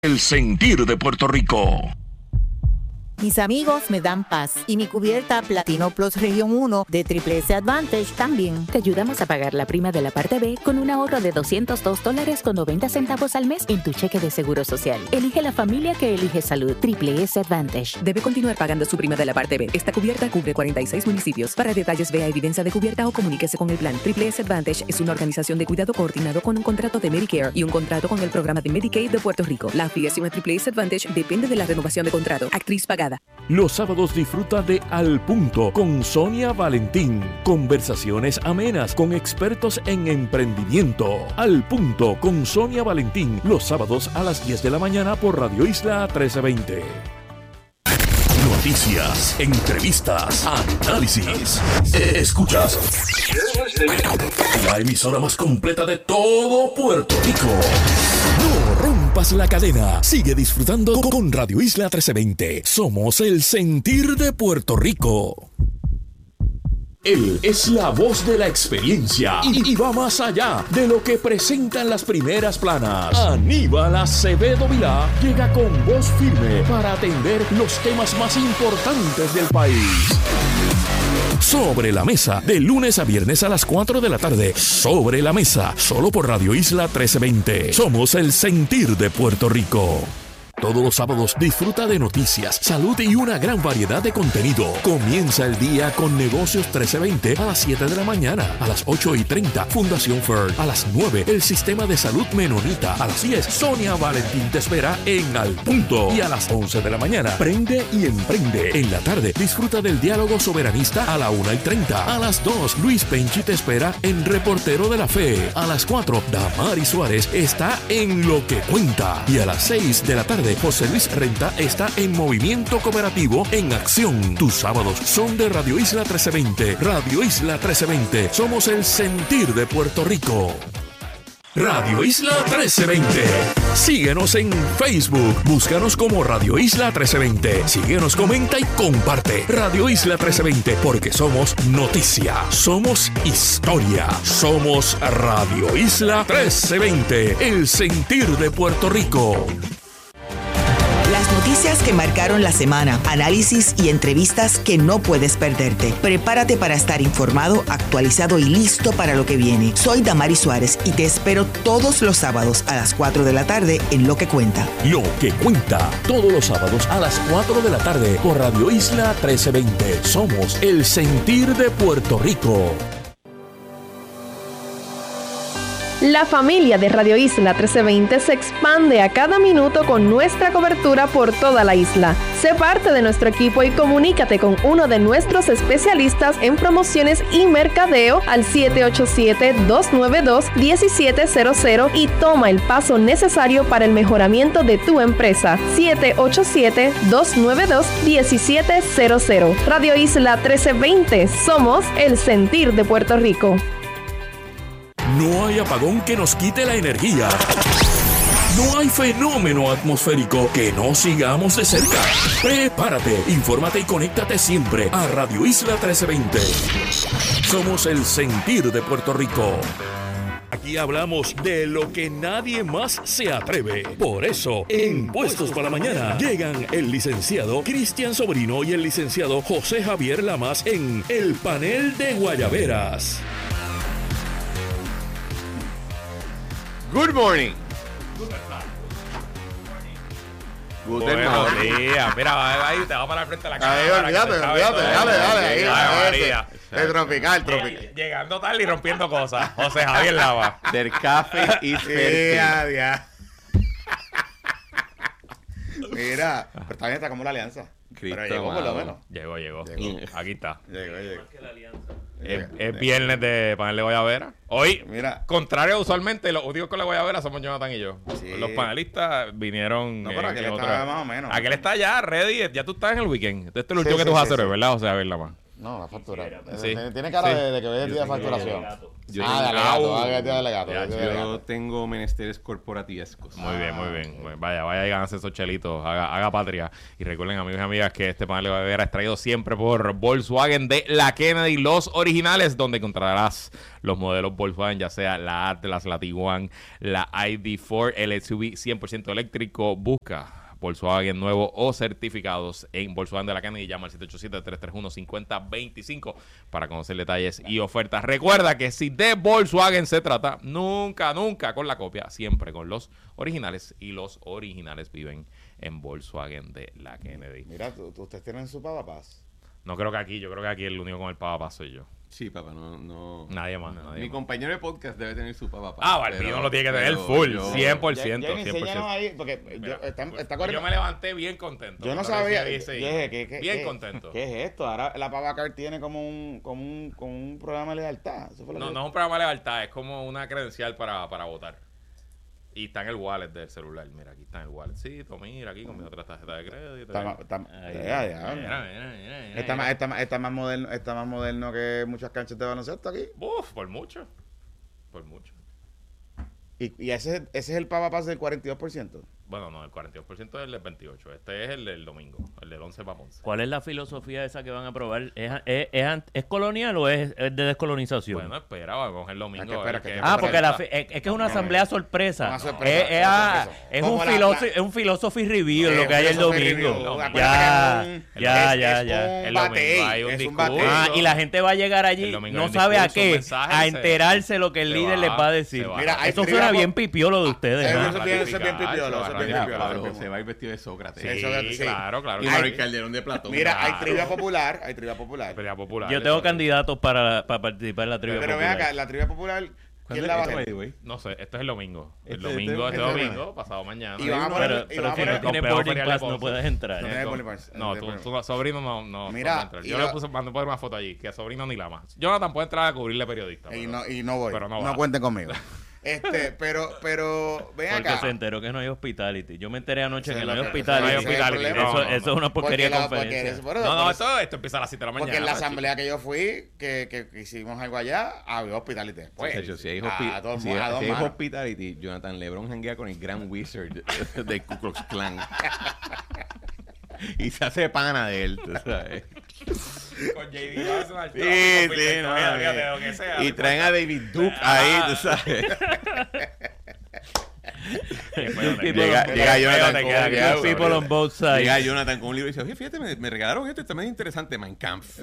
El sentir de Puerto Rico. Mis amigos me dan paz y mi cubierta Platino Plus Región 1 de Triple S Advantage también. Te ayudamos a pagar la prima de la parte B con un ahorro de $202.90 al mes en tu cheque de Seguro Social. Elige la familia que elige salud. Triple S Advantage. Debe continuar pagando su prima de la parte B. Esta cubierta cubre 46 municipios. Para detalles, vea evidencia de cubierta o comuníquese con el plan. Triple S Advantage es una organización de cuidado coordinado con un contrato de Medicare y un contrato con el programa de Medicaid de Puerto Rico. La afiliación a Triple S Advantage depende de la renovación de contrato. Actriz pagada. Los sábados disfruta de Al Punto con Sonia Valentín. Conversaciones amenas con expertos en emprendimiento. Al Punto con Sonia Valentín. Los sábados a las 10 de la mañana por Radio Isla 1320. Noticias, entrevistas, análisis. Escuchas la emisora más completa de todo Puerto Rico. No rompas la cadena. Sigue disfrutando con Radio Isla 1320. Somos el sentir de Puerto Rico. Él es la voz de la experiencia y va más allá de lo que presentan las primeras planas. Aníbal Acevedo Vilá llega con voz firme para atender los temas más importantes del país. Sobre la Mesa, de lunes a viernes a las 4 de la tarde. Sobre la Mesa, solo por Radio Isla 1320. Somos el sentir de Puerto Rico. Todos los sábados disfruta de noticias, salud y una gran variedad de contenido. Comienza el día con Negocios 1320 a las 7 de la mañana. A las 8:30, Fundación FERD. A las 9, el Sistema de Salud Menonita. A las 10, Sonia Valentín te espera en Al Punto. Y a las 11 de la mañana, Prende y Emprende. En la tarde, disfruta del diálogo soberanista a la 1:30. A las 2, Luis Penchi te espera en Reportero de la Fe. A las 4, Damari Suárez está en Lo que Cuenta. Y a las 6 de la tarde, José Luis Renta está en Movimiento Cooperativo en Acción. Tus sábados son de Radio Isla 1320. Radio Isla 1320. Somos el sentir de Puerto Rico. Radio Isla 1320. Síguenos en Facebook. Búscanos como Radio Isla 1320. Síguenos, comenta y comparte. Radio Isla 1320, porque somos noticia, somos historia, somos Radio Isla 1320. El sentir de Puerto Rico. Las noticias que marcaron la semana, análisis y entrevistas que no puedes perderte. Prepárate para estar informado, actualizado y listo para lo que viene. Soy Damari Suárez y te espero todos los sábados a las 4 de la tarde en Lo que Cuenta. Lo que Cuenta, todos los sábados a las 4 de la tarde por Radio Isla 1320. Somos el sentir de Puerto Rico. La familia de Radio Isla 1320 se expande a cada minuto con nuestra cobertura por toda la isla. Sé parte de nuestro equipo y comunícate con uno de nuestros especialistas en promociones y mercadeo al 787-292-1700 y toma el paso necesario para el mejoramiento de tu empresa. 787-292-1700. Radio Isla 1320. Somos el sentir de Puerto Rico. No hay apagón que nos quite la energía. No hay fenómeno atmosférico que no sigamos de cerca. Prepárate, infórmate y conéctate siempre a Radio Isla 1320. Somos el sentir de Puerto Rico. Aquí hablamos de lo que nadie más se atreve. Por eso, en Puestos para la Mañana, llegan el licenciado Cristian Sobrino y el licenciado José Javier Lamas en el panel de Guayaberas. Good morning. Buenos días. Mira, ahí te va para el frente de la cámara. Olvídate, dale. María. De tropical. Llegando tarde y rompiendo cosas. José Javier Lava. Del café y Mira, pero también está como la alianza. Cristo, pero llegó por lo menos. Llegó. Aquí está. Llegó. Es viernes de panel de Guayabera. Hoy, mira, contrario usualmente, los únicos con la Guayabera somos Jonathan y yo. Sí. Los panelistas vinieron. No, pero aquel está más o menos. Aquel está ya ready. Ya tú estás en el weekend. Este es el último que tú vas a hacer, ¿verdad? O sea, a verla más. No, la factura. Sí. Tiene cara Sí. de que hoy es el día de facturación. Yo Delegato. Yo tengo menesteres corporatiescos. Muy bien, muy bien. Vaya y gánense esos chelitos. Haga patria. Y recuerden, amigos y amigas, que este panel de era extraído siempre por Volkswagen de la Kennedy, los originales, donde encontrarás los modelos Volkswagen, ya sea la Atlas, la Tiguan, la ID4, el SUV 100% eléctrico. Busca Volkswagen nuevo o certificados en Volkswagen de la Kennedy. Llama al 787-331-5025 para conocer detalles y ofertas. Recuerda que si de Volkswagen se trata, nunca con la copia, siempre con los originales, y los originales viven en Volkswagen de la Kennedy. Mira, ustedes tienen su papapaz. Yo creo que aquí el único con el pavapazo soy yo. Sí, papá, no. Nadie más. Mi compañero de podcast debe tener su papá. Valpino lo tiene que tener full, 100%. Ya enséñanos ahí, porque está corriendo. Yo me levanté bien contento. Yo no sabía. Bien contento. ¿Qué es esto? Ahora la Papacar tiene como un programa de lealtad. ¿Eso fue lo No que- es un programa de lealtad, es como una credencial para votar. Y está en el wallet del celular. Mira, aquí está en el walletcito. Mira, aquí con mi otra tarjeta de crédito. Está más moderno que muchas canchas de baloncesto aquí. Uf, por mucho. Por mucho. Y ese es el papapaz del 42%. Bueno, no, el 42% es el del 28. Este es el del domingo, el del 11 para 11. ¿Cuál es la filosofía esa que van a aprobar? ¿Es colonial o es de descolonización? Bueno, espera, vamos el domingo. Porque es que es una asamblea sorpresa. Una sorpresa. Es Como un philosophy review lo que hay el domingo. Ya. El domingo hay un discurso. Y la gente va a llegar allí, no sabe a qué, a enterarse lo que el líder les va a decir. Mira, eso suena bien pipiolo de ustedes. Eso es bien pipiolo. Pablo se va a ir vestido de Sócrates. Sí, claro. Y Manuel Calderón de Platón. Mira, hay trivia popular. Yo tengo candidatos para participar en la trivia Pero popular. ven acá, la trivia popular, ¿quién la va a hacer? No sé, esto es el domingo. Este domingo, pasado mañana. Y van a poner- Pero si no Con tienes Pedro boarding Ferial pass de no Ponce. puedes entrar. No, tu sobrino no Mira, puede entrar. Yo y le la- puse, mandé poner una foto allí, que a sobrino ni la más. Jonathan puede entrar a cubrirle periodista. Y no voy. pero no No va. cuenten conmigo. Pero ven Porque acá. se enteró que no hay hospitality. Yo me enteré anoche Ese que es no hay lo que- hospitality. ese es el problema. Eso es una porquería de Porque conferencia. Esto empieza a las 7 de la mañana. Porque en la chico. asamblea que yo fui, que hicimos algo allá, había hospitality después. Sergio, si hay A dos si hay manos. hospitality, Jonathan LeBron janguea con el Grand Wizard de Ku Klux Klan. Y se hace pana de él, tú sabes. Con JD Arsenal. Y traen a David Duke ahí, tú sabes. Llega Jonathan con People on both sides. Llega Jonathan con un libro y dice, oye, fíjate, me regalaron esto, está muy interesante, Mein Kampf.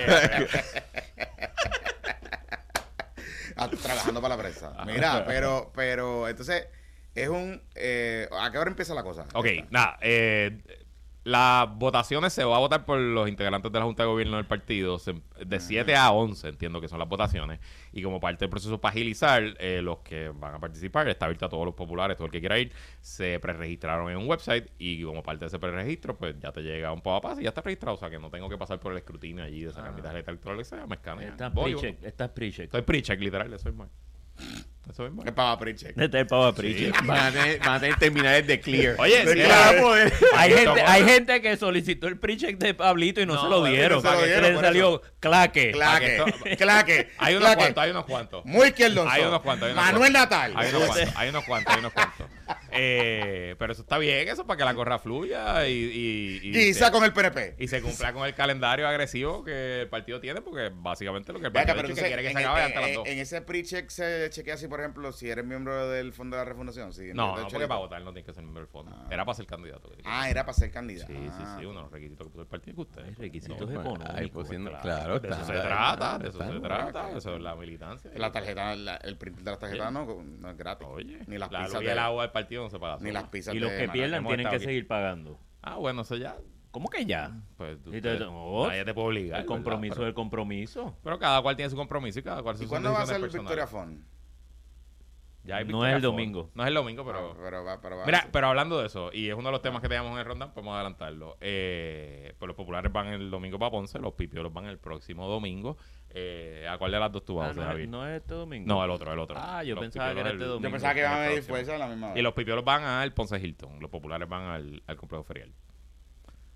Trabajando para la prensa. Mira, pero entonces es un... ¿a qué hora empieza la cosa? Ok, nada. Las votaciones se va a votar por los integrantes de la Junta de Gobierno del partido. De 7 a 11 entiendo que son las votaciones. Y como parte del proceso para agilizar, los que van a participar, está abierto a todos los populares, todo el que quiera ir, se preregistraron en un website. Y como parte de ese preregistro, pues ya te llega un PAVAPAS y ya está registrado. O sea que no tengo que pasar por el escrutinio allí de sacar mi tarjeta electrónica. Me escanean. Estás pre-check. Soy pre-check, literal, eso es más. Eso es más. Es para pre-check. Este es el pavo pre-check. Van a tener terminales de clear. Oye, De sí, clear poder. Hay gente que solicitó el pre-check de Pablito y no se lo dieron. no se lo dieron, Le por salió claque. Claque. Hay unos cuantos. Muy izquierdoso. Hay unos cuantos. Manuel Natal. Hay unos cuantos. Pero eso está bien, eso para que la corra fluya y Guisa con el PNP. y se cumpla con el calendario agresivo que el partido tiene, porque básicamente lo que el Venga, partido pero ha dicho es que quiere que se acabe hasta las 2. en ese pre-check se chequea si, por ejemplo, si eres miembro del Fondo de la Refundación. Si No, del porque Chelito. para votar no tiene que ser miembro del fondo. Era para ser candidato. Era para ser candidato. Sí, uno de los requisitos que puso el partido que usted. Requisitos Ahí económicos. pusiendo, claro, De eso se trata, eso es la militancia. La tarjeta, el print de la tarjeta no es gratis. Oye, Ni las la pizzas luz y de- el agua del partido no se paga. Ni las pizzas Y los de que Manuel. pierdan hemos tienen estado que aquí. seguir pagando. Ah, bueno, eso ya. ¿Cómo que ya? Pues Nadie te puede obligar. El compromiso ¿verdad? del compromiso. Pero cada cual tiene su compromiso y cada cual ¿Y sus cuándo va a ser el decisiones Victoria personales. Fund? Ya hay No Victoria es el Fund. domingo. No es el domingo, pero... Pero va Mira, a ser. pero hablando de eso, y es uno de los temas que teníamos en el ronda, podemos adelantarlo. Pues los populares van el domingo para Ponce, los pipiolos van el próximo domingo. ¿A cuál de las dos tú vas, Javier? No es este domingo. No, el otro. Ah, yo Los pensaba que pipiolos era este el- domingo. Yo pensaba que iban a el medir próximo. fuerza a la misma hora. Y los pipiolos van al Ponce Hilton, los populares van al complejo ferial.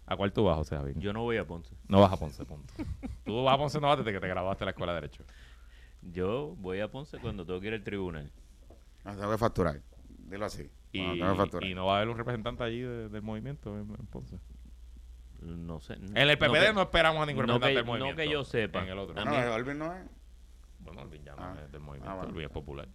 ¿A cuál tú vas, José Javier? Yo no voy a Ponce. No vas a Ponce, punto. Tú vas a Ponce no vas desde que te graduaste de la escuela de Derecho. Yo voy a Ponce cuando tengo que ir al tribunal. No, tengo que facturar. Dilo así. Y no va a haber un representante allí del movimiento en Ponce. No sé. En el PPD no esperamos a ningún representante del movimiento. No que yo sepa. En el otro. No, Olvin no es. Bueno, Olvin ya no es del movimiento. Bueno. Olvin es popular.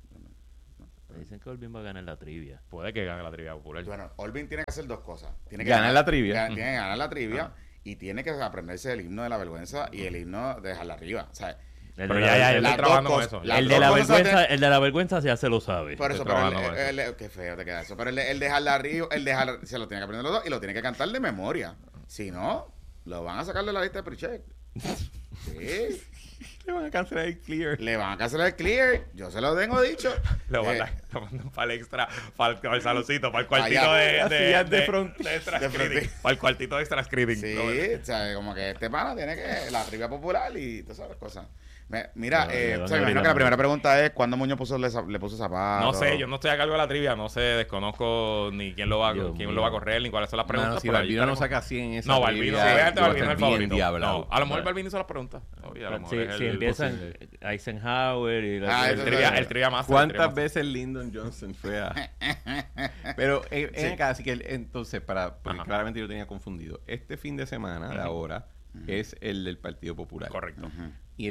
Dicen que Olvin va a ganar la trivia. Puede que gane la trivia popular. Bueno, Olvin tiene que hacer dos cosas. Tiene que ganar la trivia. Tiene que ganar la trivia y tiene que aprenderse el himno de la vergüenza y el himno de dejarla arriba. ¿Sabes? Pero ya estoy trabajando con eso. El de la vergüenza ya se lo sabe. Por eso, qué feo te queda eso. Pero el dejarla arriba, se lo tiene que aprender los dos y lo tiene que cantar de memoria. Si no, lo van a sacar de la lista de pre-check. Sí. Le van a cancelar el clear. Le van a cancelar el clear. Yo se lo tengo dicho. Lo mandan para el extra, para el saloncito, para el cuartito de extra screening. Para el cuartito de extra screening. Sí, o sea, como que este pana tiene que la trivia popular y todas esas cosas. Mira, me imagino que la primera pregunta es ¿cuándo Muñoz le puso zapatos? No sé, yo no estoy a cargo de la trivia, no sé, desconozco ni quién lo va a correr, ni cuáles son las preguntas. Si Balbino no saca 100 en esa Balbino, obviamente Balbino es el favorito. No, a lo mejor Balbino hizo las preguntas. Si empiezan Eisenhower y el trivia más. ¿Cuántas veces Lyndon Johnson fue a...? Pero así que entonces, porque claramente yo tenía confundido. Este fin de semana de ahora es el del Partido Popular. Correcto. Y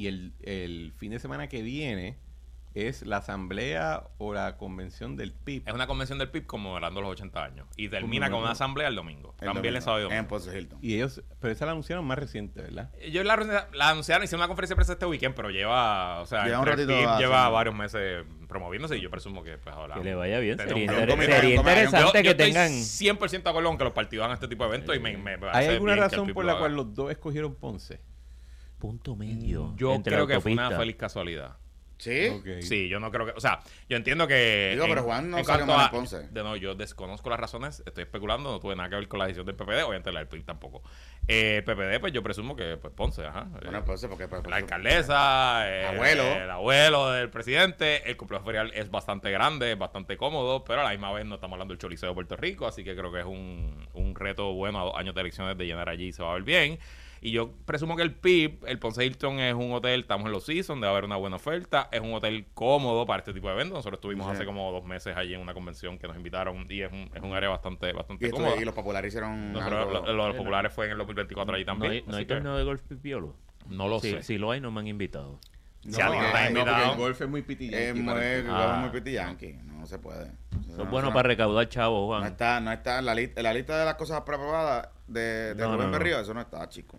el fin de semana que viene es la asamblea o la convención del PIB. Es una convención del PIB conmemorando los 80 años. Y termina con una asamblea el domingo. También el sábado y domingo. En Ponce Hilton. Y ellos, pero esa la anunciaron más reciente, ¿verdad? Ellos la anunciaron, hicieron una conferencia de prensa este weekend, pero lleva un ratito, el PIB lleva varios meses promoviéndose y yo presumo que pues ahora... Que le vaya bien. Sería interesante que tengan... Estoy 100% de acuerdo con que los partidos hagan este tipo de eventos y me ¿Hay alguna razón por la cual los dos escogieron Ponce? Punto medio. Yo creo que fue una feliz casualidad. ¿Sí? Okay. Sí, yo no creo que... O sea, yo entiendo que... Digo, pero Juan no salió mal en Ponce. Yo desconozco las razones, estoy especulando, no tuve nada que ver con la decisión del PPD, obviamente la del PIB tampoco. El PPD, pues yo presumo que pues Ponce, ajá. Bueno, Ponce, porque... la alcaldesa, el abuelo del presidente, el complejo ferial es bastante grande, es bastante cómodo, pero a la misma vez no estamos hablando del Choliseo de Puerto Rico, así que creo que es un reto bueno a 2 años de elecciones de llenar allí y se va a ver bien. Y yo presumo que el PIB, el Ponce Hilton es un hotel, estamos en los seasons, debe haber una buena oferta, es un hotel cómodo para este tipo de eventos. Nosotros estuvimos hace como 2 meses allí en una convención que nos invitaron y es un área bastante cómoda. Y los populares hicieron los populares fue en el 2024 allí también. ¿No hay torneo de golf pipiolo? No lo sé. Si lo hay, no me han invitado. Si alguien está invitado. Porque el golf es muy pitillanqui. Muy pitillanqui. No se puede. Eso es bueno para recaudar chavos, Juan. No está en la lista de las cosas preprobadas de Rubén Berrío, eso no está, chico.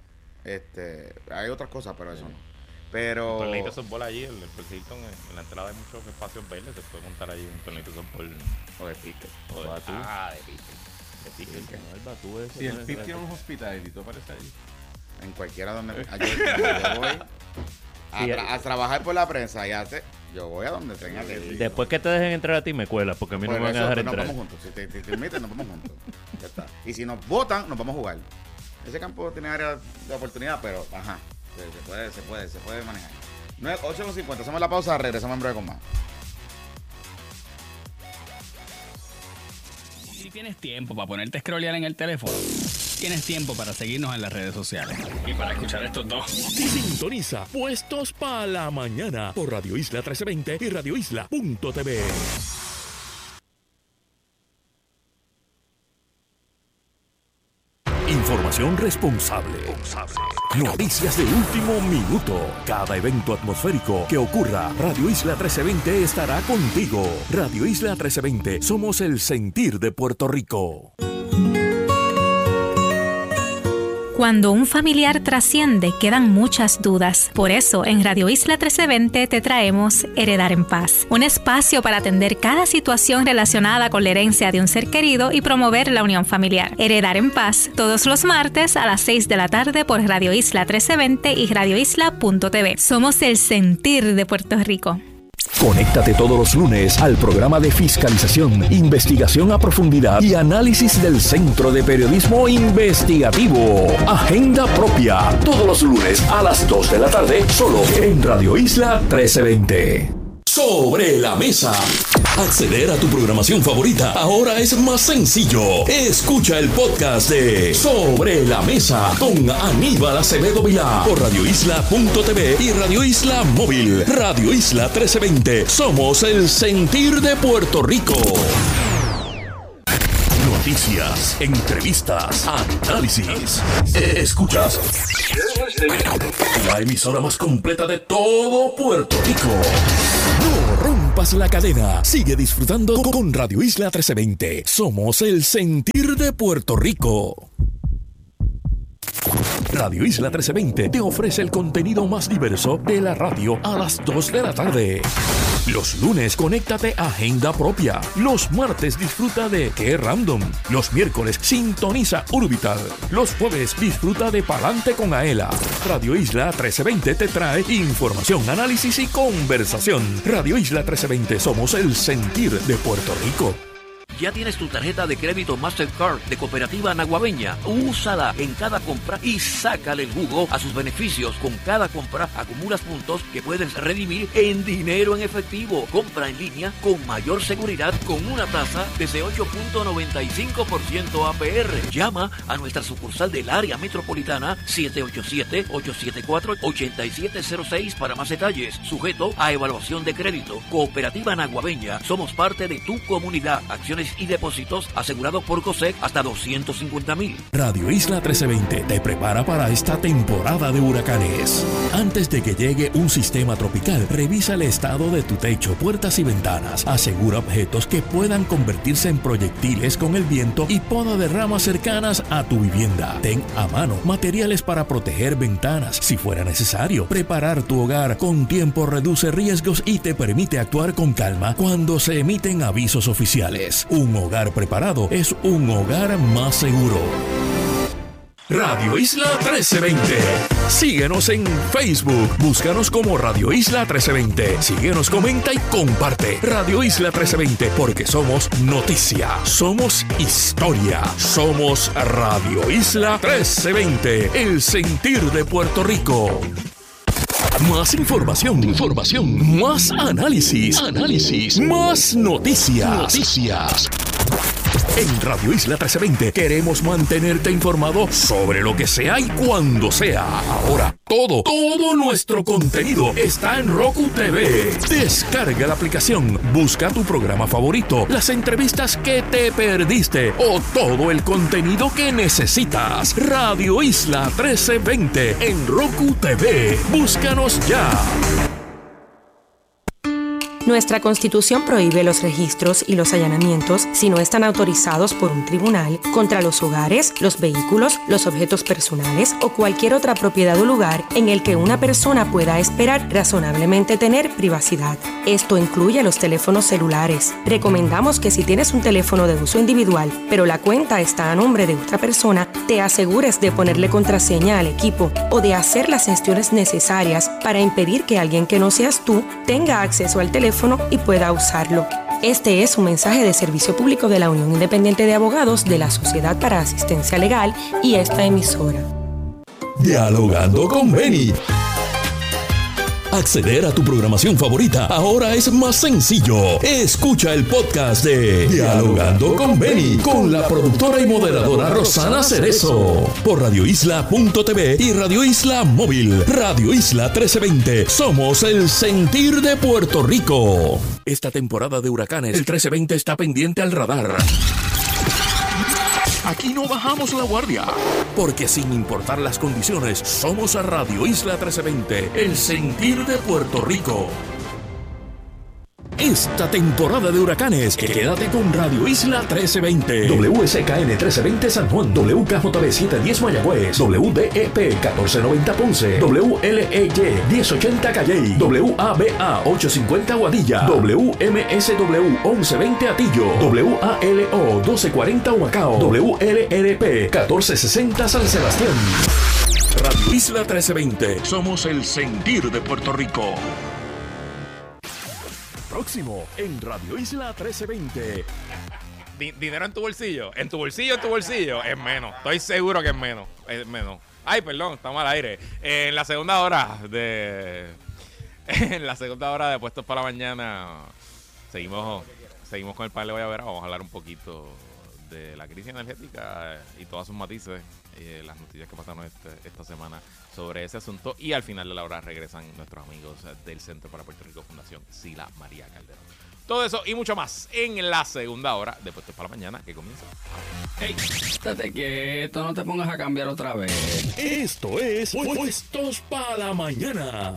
Hay otras cosas, pero eso no. Pero... Un torneito de softball allí, el Hilton, en la entrada hay muchos espacios verdes, se puede montar allí un torneito de softball. O de pique. O de batú. De pique. No, el batú ese. Si el PIB tiene un hospital y tú apareces allí. En cualquiera donde... yo voy a trabajar por la prensa y yo voy a donde tenga que ir. Después que te dejen entrar a ti me cuelas, porque a mí no me van a dejar entrar. Nos vamos juntos. Si te invitan, nos vamos juntos. Ya está. Y si nos votan, nos vamos a jugar. Ese campo tiene área de oportunidad, pero se puede manejar. 8:50, hacemos la pausa, regresamos en breve con más. Si tienes tiempo para ponerte a scrollear en el teléfono, tienes tiempo para seguirnos en las redes sociales. Y para escuchar estos dos. Sintoniza Puestos para la Mañana por Radio Isla 1320 y radioisla.tv. Información responsable. Noticias de último minuto. Cada evento atmosférico que ocurra, Radio Isla 1320 estará contigo. Radio Isla 1320, somos el sentir de Puerto Rico. Cuando un familiar trasciende, quedan muchas dudas. Por eso, en Radio Isla 1320 te traemos Heredar en Paz, un espacio para atender cada situación relacionada con la herencia de un ser querido y promover la unión familiar. Heredar en Paz, todos los martes a las 6 de la tarde por Radio Isla 1320 y radioisla.tv. Somos el sentir de Puerto Rico. Conéctate todos los lunes al programa de fiscalización, investigación a profundidad y análisis del Centro de Periodismo Investigativo. Agenda Propia, todos los lunes a las 2 de la tarde, solo en Radio Isla 1320. Sobre la Mesa. Acceder a tu programación favorita ahora es más sencillo. Escucha el podcast de Sobre la Mesa con Aníbal Acevedo Vilá por radioisla.tv y Radio Isla Móvil. Radio Isla 1320. Somos el sentir de Puerto Rico. Noticias, entrevistas, análisis. Escuchas la emisora más completa de todo Puerto Rico. No rompas la cadena. Sigue disfrutando con Radio Isla 1320. Somos el sentir de Puerto Rico. Radio Isla 1320 te ofrece el contenido más diverso de la radio a las 2 de la tarde. Los lunes, conéctate a Agenda Propia. Los martes, disfruta de Qué Random. Los miércoles, sintoniza Urbital. Los jueves, disfruta de Palante con Aela. Radio Isla 1320 te trae información, análisis y conversación. Radio Isla 1320, somos el sentir de Puerto Rico. ¿Ya tienes tu tarjeta de crédito Mastercard de Cooperativa Naguabeña? Úsala en cada compra y sácale el jugo a sus beneficios. Con cada compra acumulas puntos que puedes redimir en dinero en efectivo. Compra en línea con mayor seguridad con una tasa desde 8.95% APR. Llama a nuestra sucursal del área metropolitana 787-874-8706 para más detalles. Sujeto a evaluación de crédito. Cooperativa Naguabeña. Somos parte de tu comunidad. Acciones y depósitos asegurados por COSEC hasta $250,000. Radio Isla 1320 te prepara para esta temporada de huracanes. Antes de que llegue un sistema tropical, revisa el estado de tu techo, puertas y ventanas. Asegura objetos que puedan convertirse en proyectiles con el viento y poda de ramas cercanas a tu vivienda. Ten a mano materiales para proteger ventanas. Si fuera necesario, preparar tu hogar con tiempo reduce riesgos y te permite actuar con calma cuando se emiten avisos oficiales. Un hogar preparado es un hogar más seguro. Radio Isla 1320. Síguenos en Facebook. Búscanos como Radio Isla 1320. Síguenos, comenta y comparte. Radio Isla 1320, porque somos noticia, somos historia, somos Radio Isla 1320, el sentir de Puerto Rico. Más información, más análisis, más noticias. En Radio Isla 1320 queremos mantenerte informado sobre lo que sea y cuando sea. Ahora, todo nuestro contenido está en Roku TV. Descarga la aplicación, busca tu programa favorito, las entrevistas que te perdiste o todo el contenido que necesitas. Radio Isla 1320 en Roku TV. Búscanos ya. Nuestra Constitución prohíbe los registros y los allanamientos si no están autorizados por un tribunal contra los hogares, los vehículos, los objetos personales o cualquier otra propiedad o lugar en el que una persona pueda esperar razonablemente tener privacidad. Esto incluye los teléfonos celulares. Recomendamos que si tienes un teléfono de uso individual, pero la cuenta está a nombre de otra persona, te asegures de ponerle contraseña al equipo o de hacer las gestiones necesarias para impedir que alguien que no seas tú tenga acceso al teléfono y pueda usarlo. Este es un mensaje de servicio público de la Unión Independiente de Abogados de la Sociedad para Asistencia Legal y esta emisora. Dialogando con Beni. Acceder a tu programación favorita ahora es más sencillo. Escucha el podcast de Dialogando con Beni con la productora y moderadora Rosana Cerezo por radioisla.tv y Radio Isla Móvil. Radio Isla 1320. Somos el sentir de Puerto Rico. Esta temporada de huracanes, el 1320 está pendiente al radar. Aquí no bajamos la guardia, porque sin importar las condiciones, somos a Radio Isla 1320, el sentir de Puerto Rico. Esta temporada de huracanes, quédate con Radio Isla 1320. WSKN 1320 San Juan, WKJB 710 Mayagüez, WDEP 1490 Ponce, WLEY 1080 Calley, WABA 850 Aguadilla, WMSW 1120 Atillo, WALO 1240 Humacao, WLRP 1460 San Sebastián. Radio Isla 1320, somos el sentir de Puerto Rico. Próximo en Radio Isla 1320. ¿Dinero en tu bolsillo? En tu bolsillo es menos. Estoy seguro que es menos. Ay, perdón, estamos al aire. En la segunda hora de En la segunda hora de Puestos para la Mañana seguimos con el panel de Guayabera. Vamos a hablar un poquito de la crisis energética y todas sus matices, las noticias que pasaron esta semana sobre ese asunto. Y al final de la hora regresan nuestros amigos del Centro para Puerto Rico Fundación Sila María Calderón. Todo eso y mucho más en la segunda hora de Puestos para la Mañana, que comienza. ¡Ey! Estate quieto, no te pongas a cambiar otra vez. Esto es Puestos para la Mañana.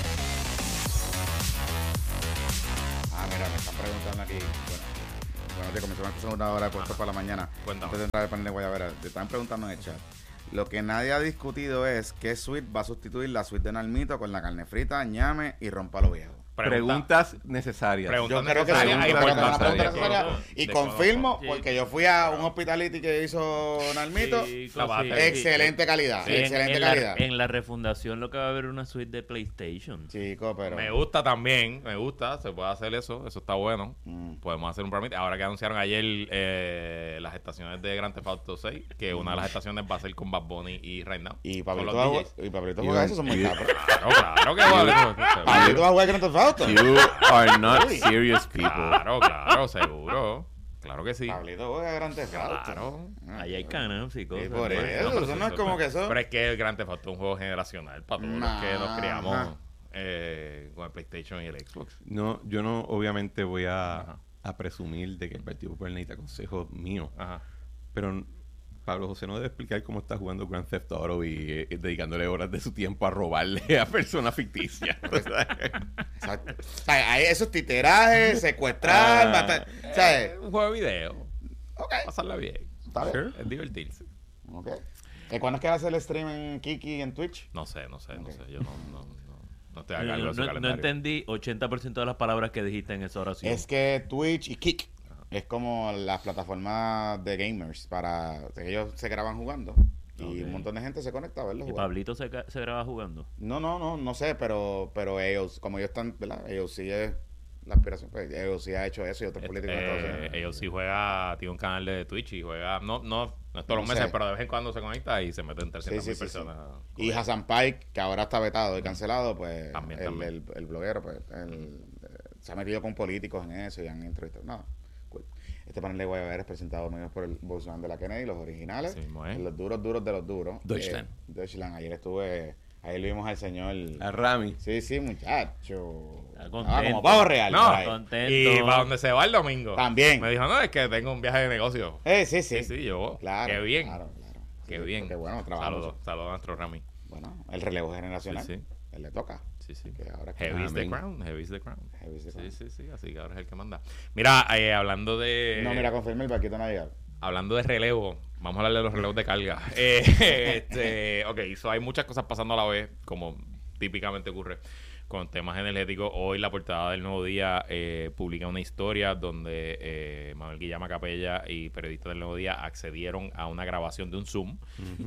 Mira, me están preguntando aquí. Bueno, te comenzamos la segunda hora de Puestos para la Mañana. Antes de entrar al panel de Guayabera, te están preguntando en el chat. Lo que nadie ha discutido es qué suite va a sustituir la suite de Nalmito con la carne frita, ñame y rompalo viejo. Preguntas necesarias. Yo creo que sí, una pregunta necesaria. Y confirmo, porque yo fui a un hospitality que hizo Nalmito. Excelente calidad. Excelente calidad. En la refundación lo que va a haber una suite de PlayStation. Chico, pero... Me gusta también, se puede hacer eso está bueno. Podemos hacer un permit. Ahora que anunciaron ayer las estaciones de Grand Theft Auto 6, que una de las estaciones va a ser con Bad Bunny y Right Now. Y Pablito juega eso, son muy capos. Claro que va. Pablito va a jugar Grand Theft Auto. You are not serious people. Claro, seguro. Claro que sí. Pablito juega Grand Theft Auto. Claro. Ahí hay canas y cosas. Por eso no es como que eso. Pero es que el Grand Theft Auto es un juego generacional para todos los que nos criamos con el PlayStation y el Xbox. No, yo no obviamente voy a presumir de que el Partido Popular necesita consejos míos. Pero Pablo José no debe explicar cómo está jugando Grand Theft Auto y dedicándole horas de su tiempo a robarle a personas ficticias. Exacto. O sea, hay esos titerajes, secuestrar, matar. Un juego de video. Pasarla bien. Sure. Es divertirse. ¿Cuándo es que va a hacer el stream en Kiki y en Twitch? No sé. Yo no estoy a cargo de su calendario. No entendí 80% de las palabras que dijiste en esa oración. Es que Twitch y Kik es como las plataformas de gamers para ellos se graban jugando y un montón de gente se conecta a verlos jugar. ¿Y Pablito se graba jugando? No sé, pero ellos, como ellos están, ¿verdad? Ellos sí es la aspiración, pues ellos sí ha hecho eso y otros políticos ellos sí tiene un canal de Twitch y juega, no todos los meses, pero de vez en cuando se conecta y se meten 300,000 personas. Sí. Y Hassan Pike, que ahora está vetado y cancelado, pues también. El bloguero, pues se ha metido con políticos en eso y han entrevistado. Este panel de Guayabera es presentado por el Volkswagen de la Kennedy, los originales, los duros de los duros. Deutschland. Ayer lo vimos al señor... A Rami. Sí, muchacho. Como pavo real. Contento. Y para donde se va el domingo. También. Me dijo, es que tengo un viaje de negocio. Sí, yo. Claro. Qué bien. Claro. Qué bien. Qué bueno, trabajo. Saludos a nuestro Rami. Bueno, el relevo generacional. Sí. Él le toca. Sí. Que ahora Heavy is the crown. Sí, así que ahora es el que manda. Mira, hablando de... No, mira, confirma el Paquito Navidad. Hablando de relevo, vamos a hablar de los relevos de carga. Hay muchas cosas pasando a la vez, como típicamente ocurre con temas energéticos. Hoy la portada del Nuevo Día publica una historia donde Manuel Guillama Capella y periodistas del Nuevo Día accedieron a una grabación de un Zoom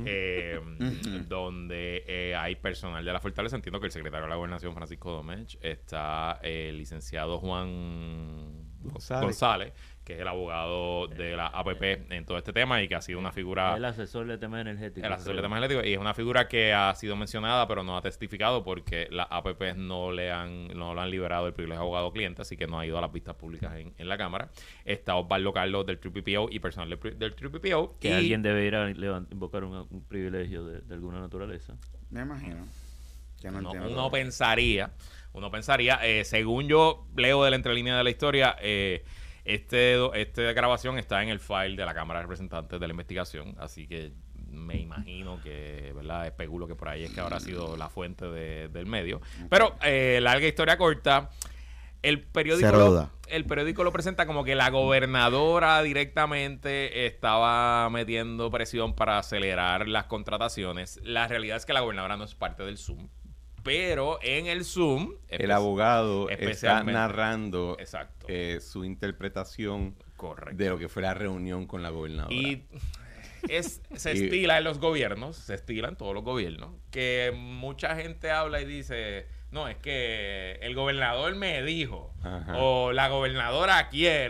donde hay personal de la Fortaleza. Entiendo que el secretario de la Gobernación, Francisco Domech, está el licenciado Juan González, que es el abogado de la APP en todo este tema y que ha sido una figura... El asesor de temas energéticos. Y es una figura que ha sido mencionada pero no ha testificado porque las APP no le han liberado el privilegio de abogado-cliente, así que no ha ido a las vistas públicas en la Cámara. Está Osvaldo Carlos del TPPO y personal del TPPO. Que alguien debe ir a invocar un privilegio de alguna naturaleza. Me imagino. Uno pensaría, según yo leo de la entrelínea de la historia, esta grabación está en el file de la Cámara de Representantes de la investigación, así que me imagino que, ¿verdad? Especulo que por ahí es que habrá sido la fuente del medio. Pero, larga historia corta, el periódico lo presenta como que la gobernadora directamente estaba metiendo presión para acelerar las contrataciones. La realidad es que la gobernadora no es parte del Zoom. Pero en el Zoom... El abogado está narrando exacto, su interpretación correcto, de lo que fue la reunión con la gobernadora. Y se estila en los gobiernos, se estila en todos los gobiernos, que mucha gente habla y dice, no, es que el gobernador me dijo, o la gobernadora quiere,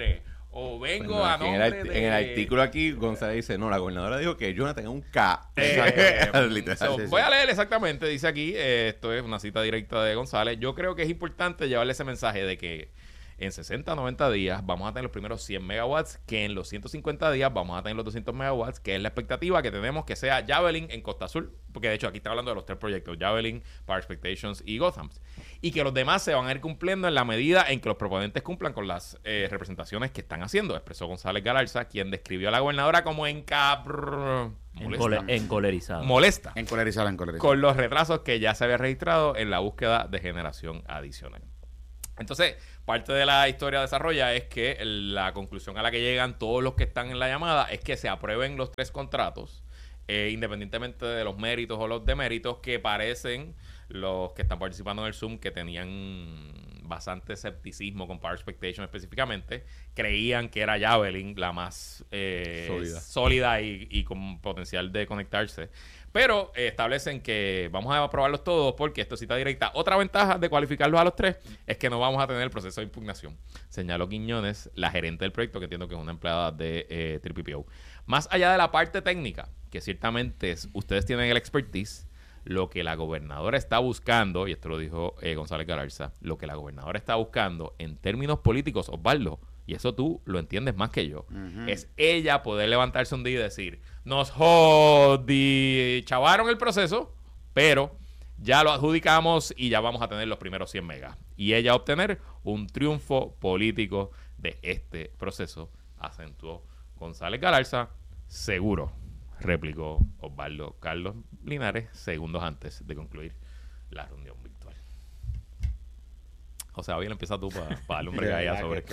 o vengo Bueno, a aquí nombre en el artículo aquí, González dice, no, la gobernadora dijo que Jonathan es un K. Literal. So, voy a leer exactamente, dice aquí, esto es una cita directa de González. Yo creo que es importante llevarle ese mensaje de que en 60 a 90 días vamos a tener los primeros 100 megawatts, que en los 150 días vamos a tener los 200 megawatts, que es la expectativa que tenemos que sea Javelin en Costa Azul, porque de hecho aquí está hablando de los 3 proyectos, Javelin, Power Expectations y Gotham, y que los demás se van a ir cumpliendo en la medida en que los proponentes cumplan con las representaciones que están haciendo, expresó González Galarza, quien describió a la gobernadora como encolerizada. Molesta. Encolerizada. Con los retrasos que ya se había registrado en la búsqueda de generación adicional. Entonces, parte de la historia desarrolla es que la conclusión a la que llegan todos los que están en la llamada es que se aprueben los 3 contratos, independientemente de los méritos o los deméritos, que parecen los que están participando en el Zoom, que tenían bastante escepticismo con Power Expectation específicamente, creían que era Javelin la más sólida y con potencial de conectarse. Pero establecen que vamos a aprobarlos todos porque esto es cita directa. Otra ventaja de cualificarlos a los 3 es que no vamos a tener el proceso de impugnación, señaló Quiñones, la gerente del proyecto, que entiendo que es una empleada de TPPO. Más allá de la parte técnica, que ciertamente ustedes tienen el expertise, lo que la gobernadora está buscando, y esto lo dijo González Galarza, lo que la gobernadora está buscando en términos políticos, Osvaldo, y eso tú lo entiendes más que yo, es ella poder levantarse un día y decir, nos chavaron el proceso, pero ya lo adjudicamos y ya vamos a tener los primeros 100 megas. Y ella obtener un triunfo político de este proceso, acentuó González Galarza, seguro, replicó Osvaldo Carlos Linares segundos antes de concluir la reunión virtual. O sea, bien, empieza tú para darle un bregadilla sobre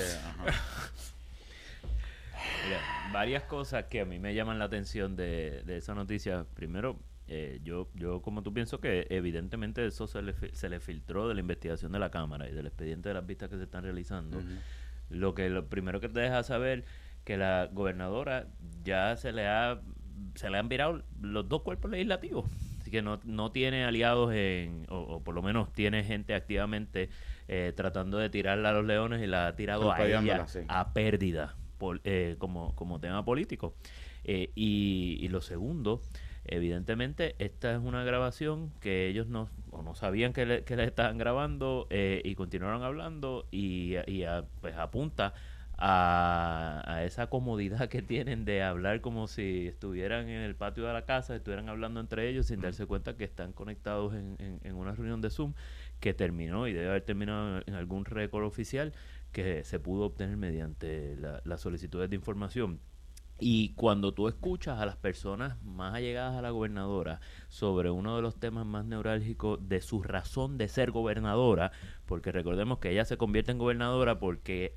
Mira, varias cosas que a mí me llaman la atención de esa noticia. Primero, yo como tú pienso que evidentemente eso se le filtró de la investigación de la Cámara y del expediente de las vistas que se están realizando. Lo primero que te deja saber que la gobernadora ya se le han virado los 2 cuerpos legislativos. Así que no tiene aliados o por lo menos tiene gente activamente tratando de tirarla a los leones, y la ha tirado a ella a pérdida como tema político. Y lo segundo, evidentemente esta es una grabación que ellos no sabían que le estaban grabando, y continuaron hablando y pues apunta a esa comodidad que tienen de hablar como si estuvieran en el patio de la casa, estuvieran hablando entre ellos sin darse cuenta que están conectados en una reunión de Zoom que terminó y debe haber terminado en algún récord oficial que se pudo obtener mediante las solicitudes de información. Y cuando tú escuchas a las personas más allegadas a la gobernadora sobre uno de los temas más neurálgicos de su razón de ser gobernadora, porque recordemos que ella se convierte en gobernadora porque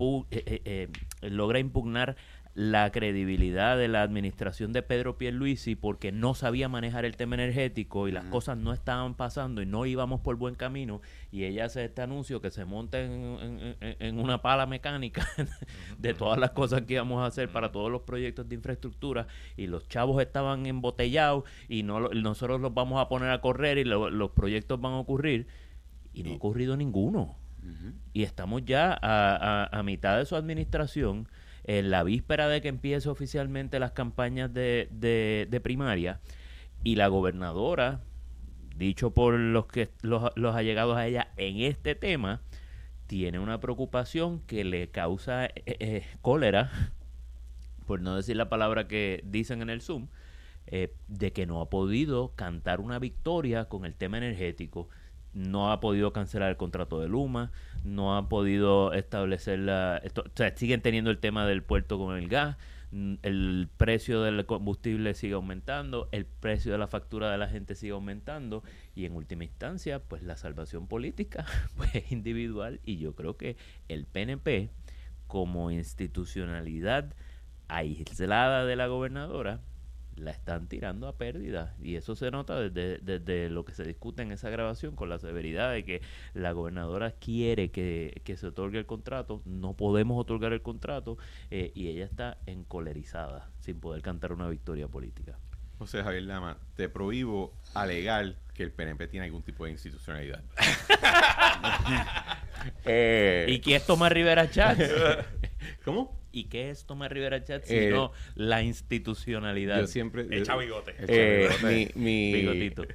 logra impugnar la credibilidad de la administración de Pedro Pierluisi porque no sabía manejar el tema energético y las cosas no estaban pasando y no íbamos por buen camino, y ella hace este anuncio que se monta en una pala mecánica de todas las cosas que íbamos a hacer para todos los proyectos de infraestructura, y los chavos estaban embotellados y nosotros los vamos a poner a correr y los proyectos van a ocurrir, y no ha ocurrido ninguno. Y estamos ya a mitad de su administración, en la víspera de que empiece oficialmente las campañas de primaria, y la gobernadora, dicho por los allegados a ella en este tema, tiene una preocupación que le causa cólera, por no decir la palabra que dicen en el Zoom, de que no ha podido cantar una victoria con el tema energético. No ha podido cancelar el contrato de Luma, no ha podido establecer o sea, siguen teniendo el tema del puerto con el gas, el precio del combustible sigue aumentando, el precio de la factura de la gente sigue aumentando, y en última instancia, pues la salvación política pues es individual, y yo creo que el PNP, como institucionalidad aislada de la gobernadora, la están tirando a pérdida, y eso se nota desde lo que se discute en esa grabación, con la severidad de que la gobernadora quiere que se otorgue el contrato, no podemos otorgar el contrato, y ella está encolerizada sin poder cantar una victoria política. José Javier Lama, te prohíbo alegar que el PNP tiene algún tipo de institucionalidad. ¿Y quién es Tomás Rivera Chats? ¿Cómo? ¿Y qué es Tomás Rivera Chat sino la institucionalidad? Yo siempre... Echa bigote. Bigotito.